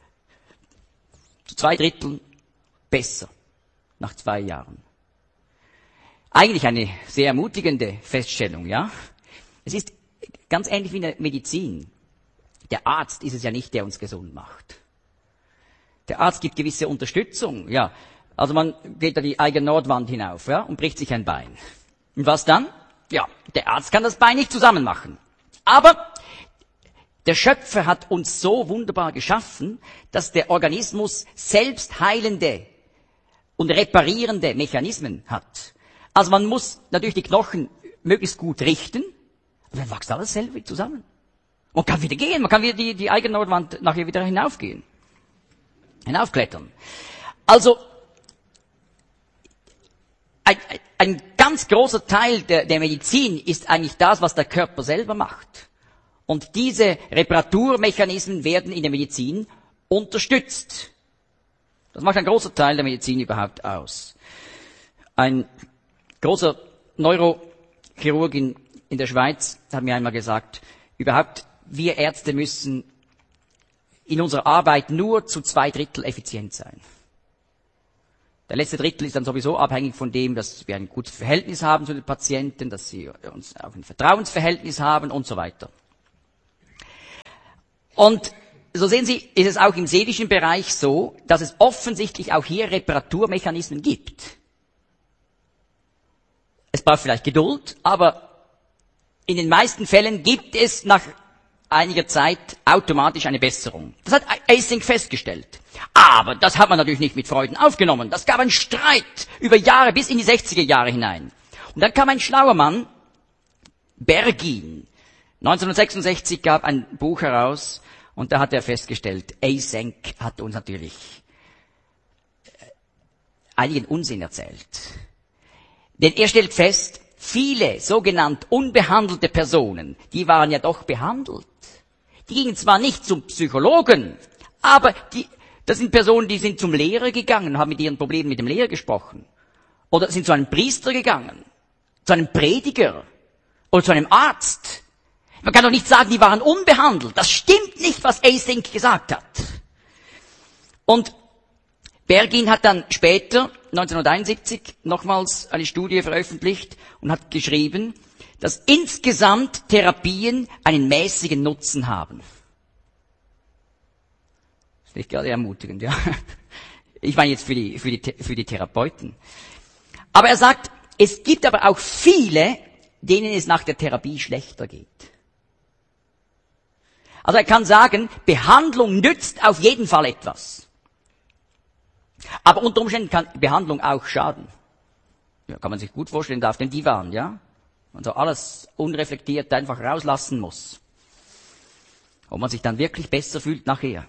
Speaker 1: zu zwei Dritteln besser nach zwei Jahren. Eigentlich eine sehr ermutigende Feststellung, ja? Es ist ganz ähnlich wie in der Medizin. Der Arzt ist es ja nicht, der uns gesund macht. Der Arzt gibt gewisse Unterstützung, ja. Also man geht da die eigene Nordwand hinauf, ja, und bricht sich ein Bein. Und was dann? Ja, der Arzt kann das Bein nicht zusammen machen. Aber der Schöpfer hat uns so wunderbar geschaffen, dass der Organismus selbst heilende und reparierende Mechanismen hat. Also man muss natürlich die Knochen möglichst gut richten, aber dann wächst alles selber wieder zusammen. Man kann wieder gehen, man kann wieder die, die eigene Nordwand nachher wieder hinaufgehen. Hinaufklettern. Also, ein, ein ganz großer Teil der, der Medizin ist eigentlich das, was der Körper selber macht. Und diese Reparaturmechanismen werden in der Medizin unterstützt. Das macht ein großer Teil der Medizin überhaupt aus. Ein großer Neurochirurg in, in der Schweiz hat mir einmal gesagt, überhaupt, wir Ärzte müssen in unserer Arbeit nur zu zwei Drittel effizient sein. Der letzte Drittel ist dann sowieso abhängig von dem, dass wir ein gutes Verhältnis haben zu den Patienten, dass sie uns auch ein Vertrauensverhältnis haben und so weiter. Und so sehen Sie, ist es auch im seelischen Bereich so, dass es offensichtlich auch hier Reparaturmechanismen gibt. Es braucht vielleicht Geduld, aber in den meisten Fällen gibt es nach einiger Zeit automatisch eine Besserung. Das hat Eysenck festgestellt. Aber das hat man natürlich nicht mit Freuden aufgenommen. Das gab einen Streit über Jahre bis in die sechziger Jahre hinein. Und dann kam ein schlauer Mann, Bergin, neunzehnhundertsechsundsechzig gab ein Buch heraus und da hat er festgestellt, Eysenck hat uns natürlich einigen Unsinn erzählt. Denn er stellt fest, viele sogenannt unbehandelte Personen, die waren ja doch behandelt. Die gingen zwar nicht zum Psychologen, aber die, das sind Personen, die sind zum Lehrer gegangen, haben mit ihren Problemen mit dem Lehrer gesprochen. Oder sind zu einem Priester gegangen, zu einem Prediger oder zu einem Arzt. Man kann doch nicht sagen, die waren unbehandelt. Das stimmt nicht, was Eysenck gesagt hat. Und Bergin hat dann später, neunzehnhunderteinundsiebzig, nochmals eine Studie veröffentlicht und hat geschrieben, dass insgesamt Therapien einen mäßigen Nutzen haben. Ist nicht gerade ermutigend, ja. Ich meine jetzt für die, für die, für die Therapeuten. Aber er sagt, es gibt aber auch viele, denen es nach der Therapie schlechter geht. Also er kann sagen, Behandlung nützt auf jeden Fall etwas. Aber unter Umständen kann Behandlung auch schaden. Ja, kann man sich gut vorstellen, auf dem Divan, ja. Also alles unreflektiert einfach rauslassen muss. Ob man sich dann wirklich besser fühlt nachher.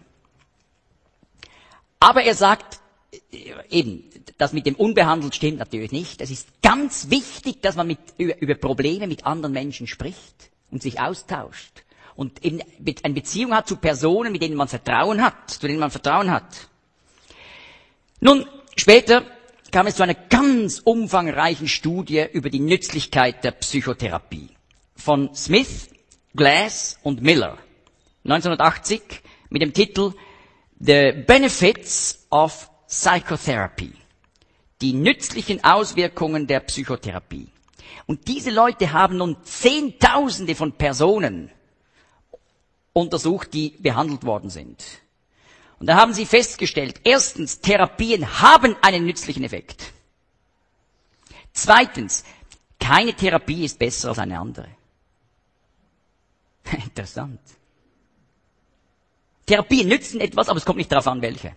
Speaker 1: Aber er sagt, eben, das mit dem Unbehandelt stimmt natürlich nicht. Es ist ganz wichtig, dass man mit, über, über Probleme mit anderen Menschen spricht und sich austauscht. Und eben eine Beziehung hat zu Personen, mit denen man Vertrauen hat, zu denen man Vertrauen hat. Nun, später kam es zu einer ganz umfangreichen Studie über die Nützlichkeit der Psychotherapie. Von Smith, Glass und Miller. neunzehnhundertachtzig mit dem Titel The Benefits of Psychotherapy. Die nützlichen Auswirkungen der Psychotherapie. Und diese Leute haben nun Zehntausende von Personen untersucht, die behandelt worden sind. Und da haben sie festgestellt, erstens, Therapien haben einen nützlichen Effekt. Zweitens, keine Therapie ist besser als eine andere. Interessant. Therapien nützen etwas, aber es kommt nicht darauf an, welche.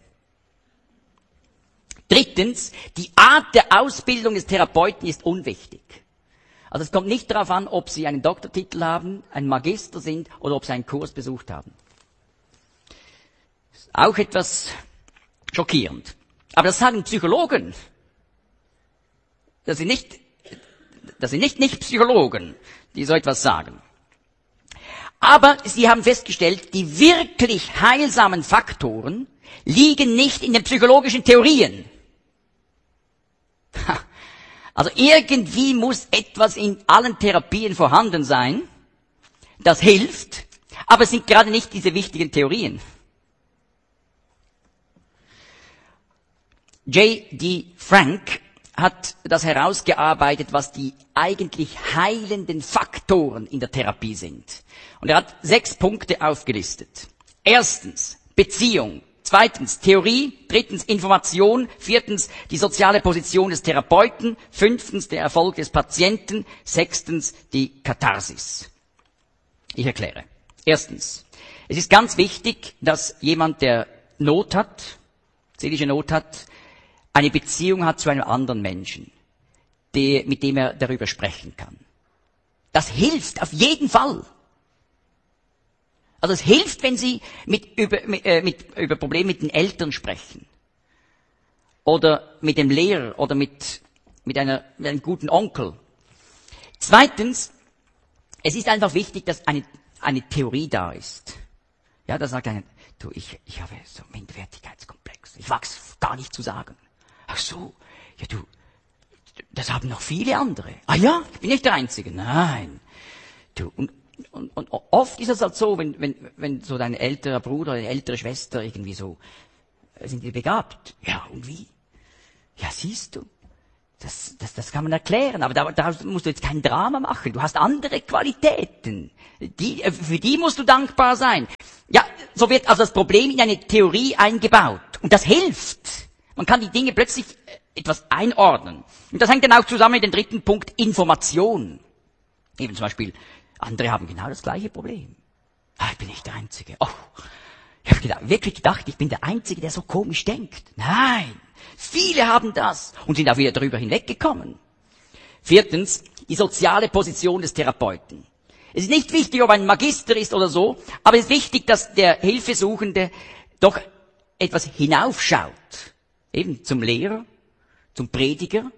Speaker 1: Drittens, die Art der Ausbildung des Therapeuten ist unwichtig. Also es kommt nicht darauf an, ob sie einen Doktortitel haben, ein Magister sind oder ob sie einen Kurs besucht haben. Ist auch etwas schockierend. Aber das sagen Psychologen. Das sind nicht, das sind nicht Nicht-Psychologen, die so etwas sagen. Aber sie haben festgestellt, die wirklich heilsamen Faktoren liegen nicht in den psychologischen Theorien. Also irgendwie muss etwas in allen Therapien vorhanden sein, das hilft, aber es sind gerade nicht diese wichtigen Theorien. J D Frank hat das herausgearbeitet, was die eigentlich heilenden Faktoren in der Therapie sind. Und er hat sechs Punkte aufgelistet. Erstens, Beziehung. Zweitens, Theorie. Drittens, Information. Viertens, die soziale Position des Therapeuten. Fünftens, der Erfolg des Patienten. Sechstens, die Katharsis. Ich erkläre. Erstens, es ist ganz wichtig, dass jemand, der Not hat, seelische Not hat, eine Beziehung hat zu einem anderen Menschen, die, mit dem er darüber sprechen kann. Das hilft auf jeden Fall. Also es hilft, wenn Sie mit, über, mit, äh, mit, über Probleme mit den Eltern sprechen. Oder mit dem Lehrer oder mit, mit, einer, mit einem guten Onkel. Zweitens, es ist einfach wichtig, dass eine, eine Theorie da ist. Ja, da sagt einer, du, ich, ich habe so einen Minderwertigkeitskomplex. Ich wag's gar nicht zu sagen. Ach so, ja du, das haben noch viele andere. Ah ja, ich bin nicht der Einzige. Nein. Du, und, und, und oft ist es halt so, wenn, wenn, wenn so dein älterer Bruder oder eine ältere Schwester irgendwie so, sind die begabt. Ja, und wie? Ja, siehst du, das, das, das kann man erklären, aber da, da musst du jetzt kein Drama machen. Du hast andere Qualitäten. Die, für die musst du dankbar sein. Ja, so wird also das Problem in eine Theorie eingebaut. Und das hilft. Man kann die Dinge plötzlich etwas einordnen. Und das hängt dann auch zusammen mit dem dritten Punkt, Information. Eben zum Beispiel, andere haben genau das gleiche Problem. Ah, ich bin nicht der Einzige. Oh, ich habe gedacht, wirklich gedacht, ich bin der Einzige, der so komisch denkt. Nein, viele haben das und sind auch wieder darüber hinweggekommen. Viertens, die soziale Position des Therapeuten. Es ist nicht wichtig, ob ein Magister ist oder so, aber es ist wichtig, dass der Hilfesuchende doch etwas hinaufschaut. Eben zum Lehrer, zum Prediger,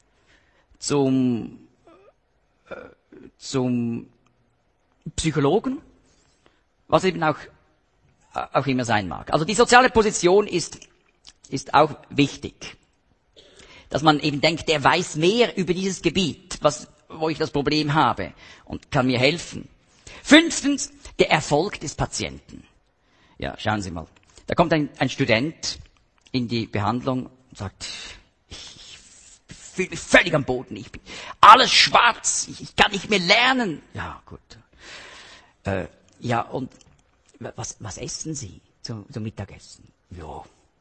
Speaker 1: zum, äh, zum Psychologen, was eben auch, auch immer sein mag. Also die soziale Position ist, ist auch wichtig. Dass man eben denkt, der weiß mehr über dieses Gebiet, was, wo ich das Problem habe und kann mir helfen. Fünftens, der Erfolg des Patienten. Ja, schauen Sie mal. Da kommt ein, ein Student in die Behandlung und sagt, ich fühle mich völlig am Boden, ich bin alles schwarz, ich, ich kann nicht mehr lernen. Ja, gut. Äh, ja, und was, was essen Sie zum, zum Mittagessen? Ja,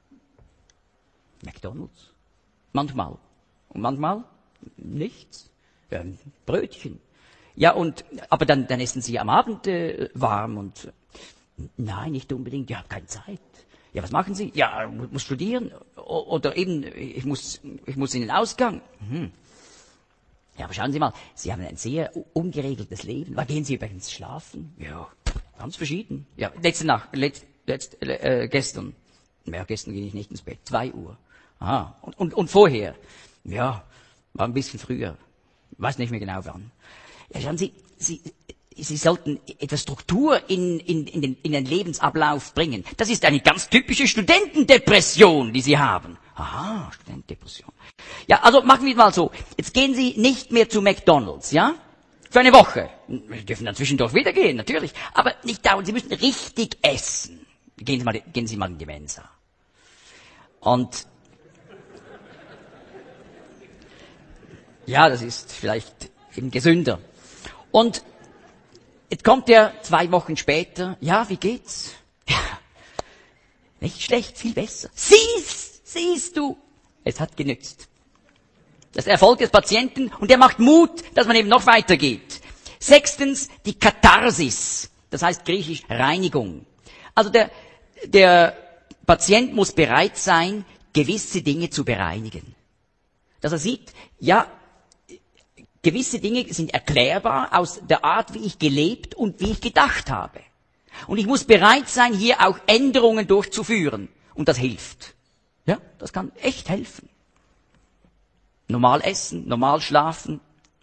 Speaker 1: McDonald's. Manchmal. Und manchmal nichts. Ja, Brötchen. Ja, und, aber dann, dann essen Sie am Abend äh, warm und, nein, nicht unbedingt, ich habe keine Zeit. Ja, was machen Sie? Ja, ich muss studieren. Oder eben, ich muss, ich muss in den Ausgang. Hm. Ja, aber schauen Sie mal, Sie haben ein sehr ungeregeltes Leben. Wann gehen Sie übrigens schlafen? Ja, ganz verschieden. Ja, letzte Nacht, letzt, letzt, äh, gestern. Ja, gestern ging ich nicht ins Bett. Zwei Uhr. Aha. Und, und, und vorher? Ja, war ein bisschen früher. Weiß nicht mehr genau wann. Ja, schauen Sie, Sie, Sie sollten etwas Struktur in, in, in, den, in den Lebensablauf bringen. Das ist eine ganz typische Studentendepression, die Sie haben. Aha, Studentendepression. Ja, also machen wir mal so. Jetzt gehen Sie nicht mehr zu McDonald's, ja? Für eine Woche. Sie dürfen dann zwischendurch wieder gehen, natürlich. Aber nicht dauernd. Sie müssen richtig essen. Gehen Sie mal, gehen Sie mal in die Mensa. Und ja, das ist vielleicht eben gesünder. Und jetzt kommt er zwei Wochen später. Ja, wie geht's? Ja, nicht schlecht, viel besser. Siehst, siehst du, es hat genützt. Das ist der Erfolg des Patienten und der macht Mut, dass man eben noch weitergeht. Sechstens, die Katharsis. Das heißt griechisch Reinigung. Also der, der Patient muss bereit sein, gewisse Dinge zu bereinigen. Dass er sieht, ja, gewisse Dinge sind erklärbar aus der Art, wie ich gelebt und wie ich gedacht habe. Und ich muss bereit sein, hier auch Änderungen durchzuführen. Und das hilft. Ja, das kann echt helfen. Normal essen, normal schlafen.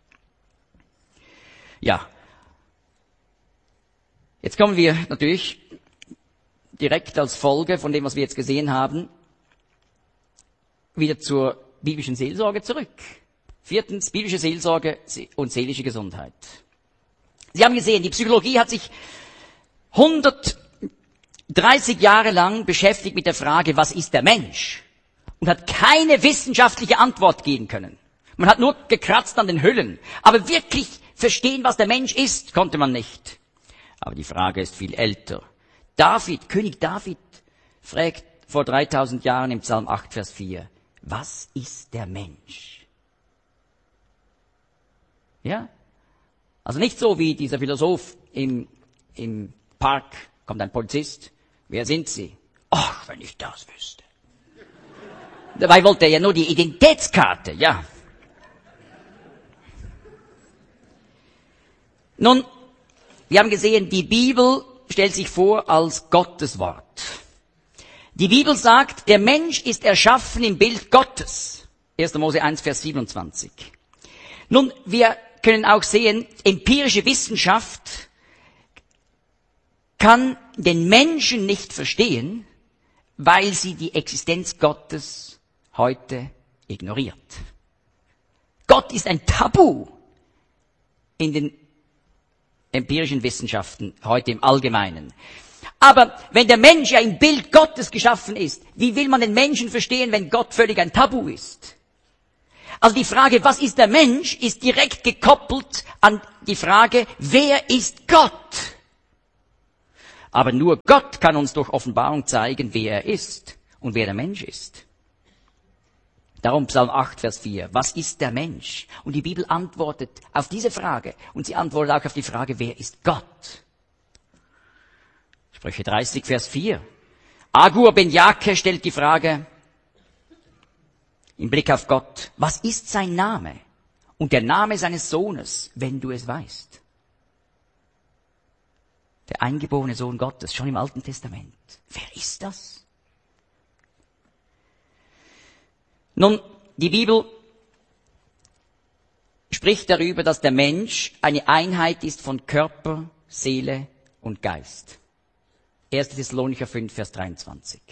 Speaker 1: Ja. Jetzt kommen wir natürlich direkt als Folge von dem, was wir jetzt gesehen haben, wieder zur biblischen Seelsorge zurück. Viertens, biblische Seelsorge und seelische Gesundheit. Sie haben gesehen, die Psychologie hat sich hundertdreißig Jahre lang beschäftigt mit der Frage, was ist der Mensch? Und hat keine wissenschaftliche Antwort geben können. Man hat nur gekratzt an den Hüllen. Aber wirklich verstehen, was der Mensch ist, konnte man nicht. Aber die Frage ist viel älter. David, König David, fragt vor dreitausend Jahren im Psalm acht, Vers vier, was ist der Mensch? Ja? Also nicht so wie dieser Philosoph im, im Park, kommt ein Polizist. Wer sind Sie? Ach, wenn ich das wüsste. Dabei wollte er ja nur die Identitätskarte, ja. Nun, wir haben gesehen, die Bibel stellt sich vor als Gottes Wort. Die Bibel sagt, der Mensch ist erschaffen im Bild Gottes. erster Mose eins, Vers siebenundzwanzig. Nun, wir können auch sehen, empirische Wissenschaft kann den Menschen nicht verstehen, weil sie die Existenz Gottes heute ignoriert. Gott ist ein Tabu in den empirischen Wissenschaften heute im Allgemeinen. Aber wenn der Mensch ja im Bild Gottes geschaffen ist, wie will man den Menschen verstehen, wenn Gott völlig ein Tabu ist? Also die Frage, was ist der Mensch, ist direkt gekoppelt an die Frage, wer ist Gott? Aber nur Gott kann uns durch Offenbarung zeigen, wer er ist und wer der Mensch ist. Darum Psalm acht, Vers vier. Was ist der Mensch? Und die Bibel antwortet auf diese Frage. Und sie antwortet auch auf die Frage, wer ist Gott? Sprüche dreißig, Vers vier. Agur ben Jake stellt die Frage im Blick auf Gott. Was ist sein Name? Und der Name seines Sohnes, wenn du es weißt. Der eingeborene Sohn Gottes, schon im Alten Testament. Wer ist das? Nun, die Bibel spricht darüber, dass der Mensch eine Einheit ist von Körper, Seele und Geist. erster Thessalonicher fünf, Vers dreiundzwanzig.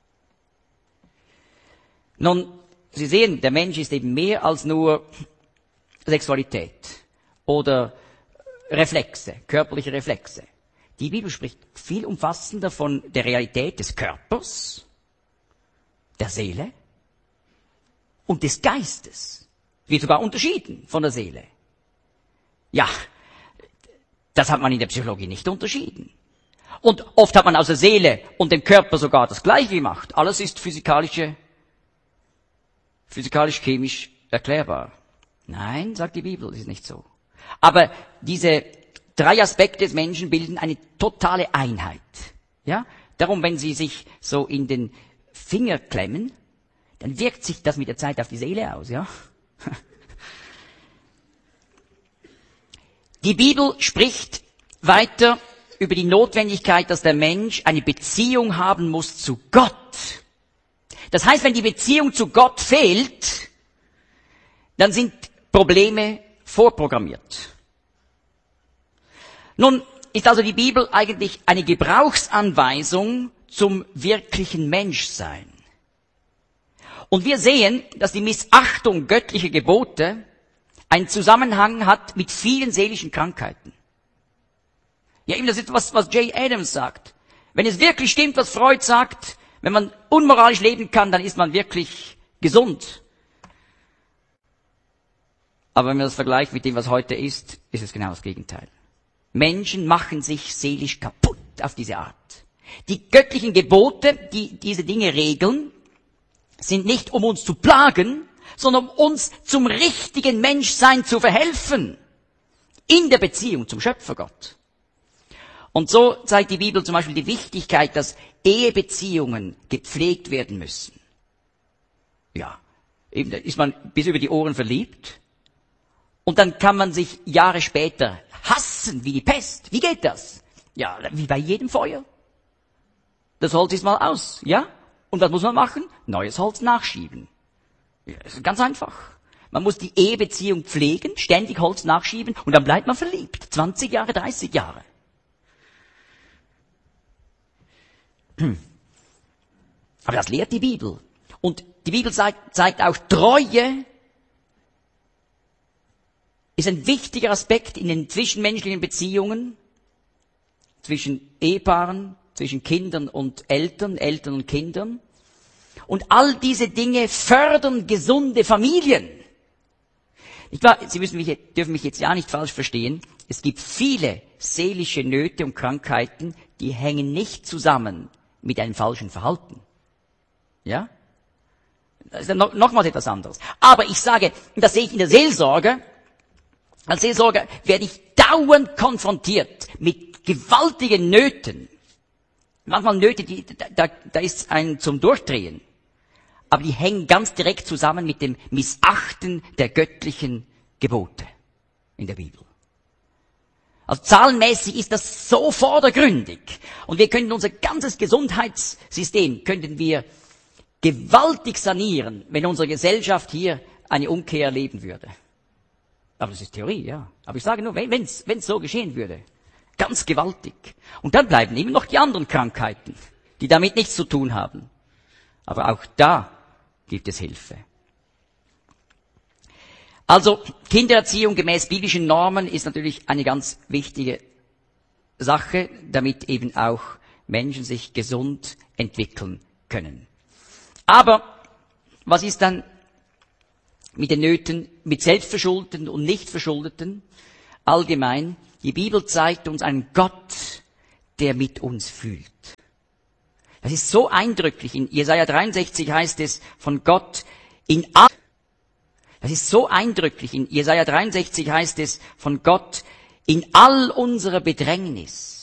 Speaker 1: Nun, Sie sehen, der Mensch ist eben mehr als nur Sexualität oder Reflexe, körperliche Reflexe. Die Bibel spricht viel umfassender von der Realität des Körpers, der Seele und des Geistes. Wird sogar unterschieden von der Seele. Ja, das hat man in der Psychologie nicht unterschieden. Und oft hat man aus der Seele und dem Körper sogar das Gleiche gemacht. Alles ist physikalische, physikalisch-chemisch erklärbar. Nein, sagt die Bibel, das ist nicht so. Aber diese drei Aspekte des Menschen bilden eine totale Einheit. Ja? Darum, wenn Sie sich so in den Finger klemmen, dann wirkt sich das mit der Zeit auf die Seele aus, ja? Die Bibel spricht weiter über die Notwendigkeit, dass der Mensch eine Beziehung haben muss zu Gott. Das heißt, wenn die Beziehung zu Gott fehlt, dann sind Probleme vorprogrammiert. Nun ist also die Bibel eigentlich eine Gebrauchsanweisung zum wirklichen Menschsein. Und wir sehen, dass die Missachtung göttlicher Gebote einen Zusammenhang hat mit vielen seelischen Krankheiten. Ja, eben das ist was, was Jay Adams sagt. Wenn es wirklich stimmt, was Freud sagt, wenn man unmoralisch leben kann, dann ist man wirklich gesund. Aber wenn man das vergleicht mit dem, was heute ist, ist es genau das Gegenteil. Menschen machen sich seelisch kaputt auf diese Art. Die göttlichen Gebote, die diese Dinge regeln, sind nicht, um uns zu plagen, sondern um uns zum richtigen Menschsein zu verhelfen. In der Beziehung zum Schöpfergott. Und so zeigt die Bibel zum Beispiel die Wichtigkeit, dass Ehebeziehungen gepflegt werden müssen. Ja, eben, da ist man bis über die Ohren verliebt. Und dann kann man sich Jahre später hassen wie die Pest. Wie geht das? Ja, wie bei jedem Feuer. Das Holz ist mal aus, ja? Und was muss man machen? Neues Holz nachschieben. Ja, das ist ganz einfach. Man muss die Ehebeziehung pflegen, ständig Holz nachschieben und dann bleibt man verliebt. zwanzig Jahre, dreißig Jahre. Aber das lehrt die Bibel. Und die Bibel zeigt, zeigt auch, Treue ist ein wichtiger Aspekt in den zwischenmenschlichen Beziehungen, zwischen Ehepaaren, zwischen Kindern und Eltern, Eltern und Kindern. Und all diese Dinge fördern gesunde Familien. Ich war, Sie müssen mich, dürfen mich jetzt ja nicht falsch verstehen. Es gibt viele seelische Nöte und Krankheiten, die hängen nicht zusammen mit einem falschen Verhalten. Ja? Das ist ja noch, nochmals etwas anderes. Aber ich sage, das sehe ich in der Seelsorge. Als Seelsorger werde ich dauernd konfrontiert mit gewaltigen Nöten. Manchmal Nöte, die, da, da ist ein zum Durchdrehen. Aber die hängen ganz direkt zusammen mit dem Missachten der göttlichen Gebote in der Bibel. Also zahlenmäßig ist das so vordergründig. Und wir können unser ganzes Gesundheitssystem, könnten wir gewaltig sanieren, wenn unsere Gesellschaft hier eine Umkehr erleben würde. Aber das ist Theorie, ja. Aber ich sage nur, wenn es so geschehen würde, ganz gewaltig. Und dann bleiben eben noch die anderen Krankheiten, die damit nichts zu tun haben. Aber auch da gibt es Hilfe. Also Kindererziehung gemäß biblischen Normen ist natürlich eine ganz wichtige Sache, damit eben auch Menschen sich gesund entwickeln können. Aber was ist dann mit den Nöten, mit Selbstverschuldeten und Nichtverschuldeten? Allgemein, die Bibel zeigt uns einen Gott, der mit uns fühlt. Das ist so eindrücklich. In Jesaja dreiundsechzig heißt es von Gott in all, das ist so eindrücklich. In Jesaja dreiundsechzig heißt es von Gott in all unserer Bedrängnis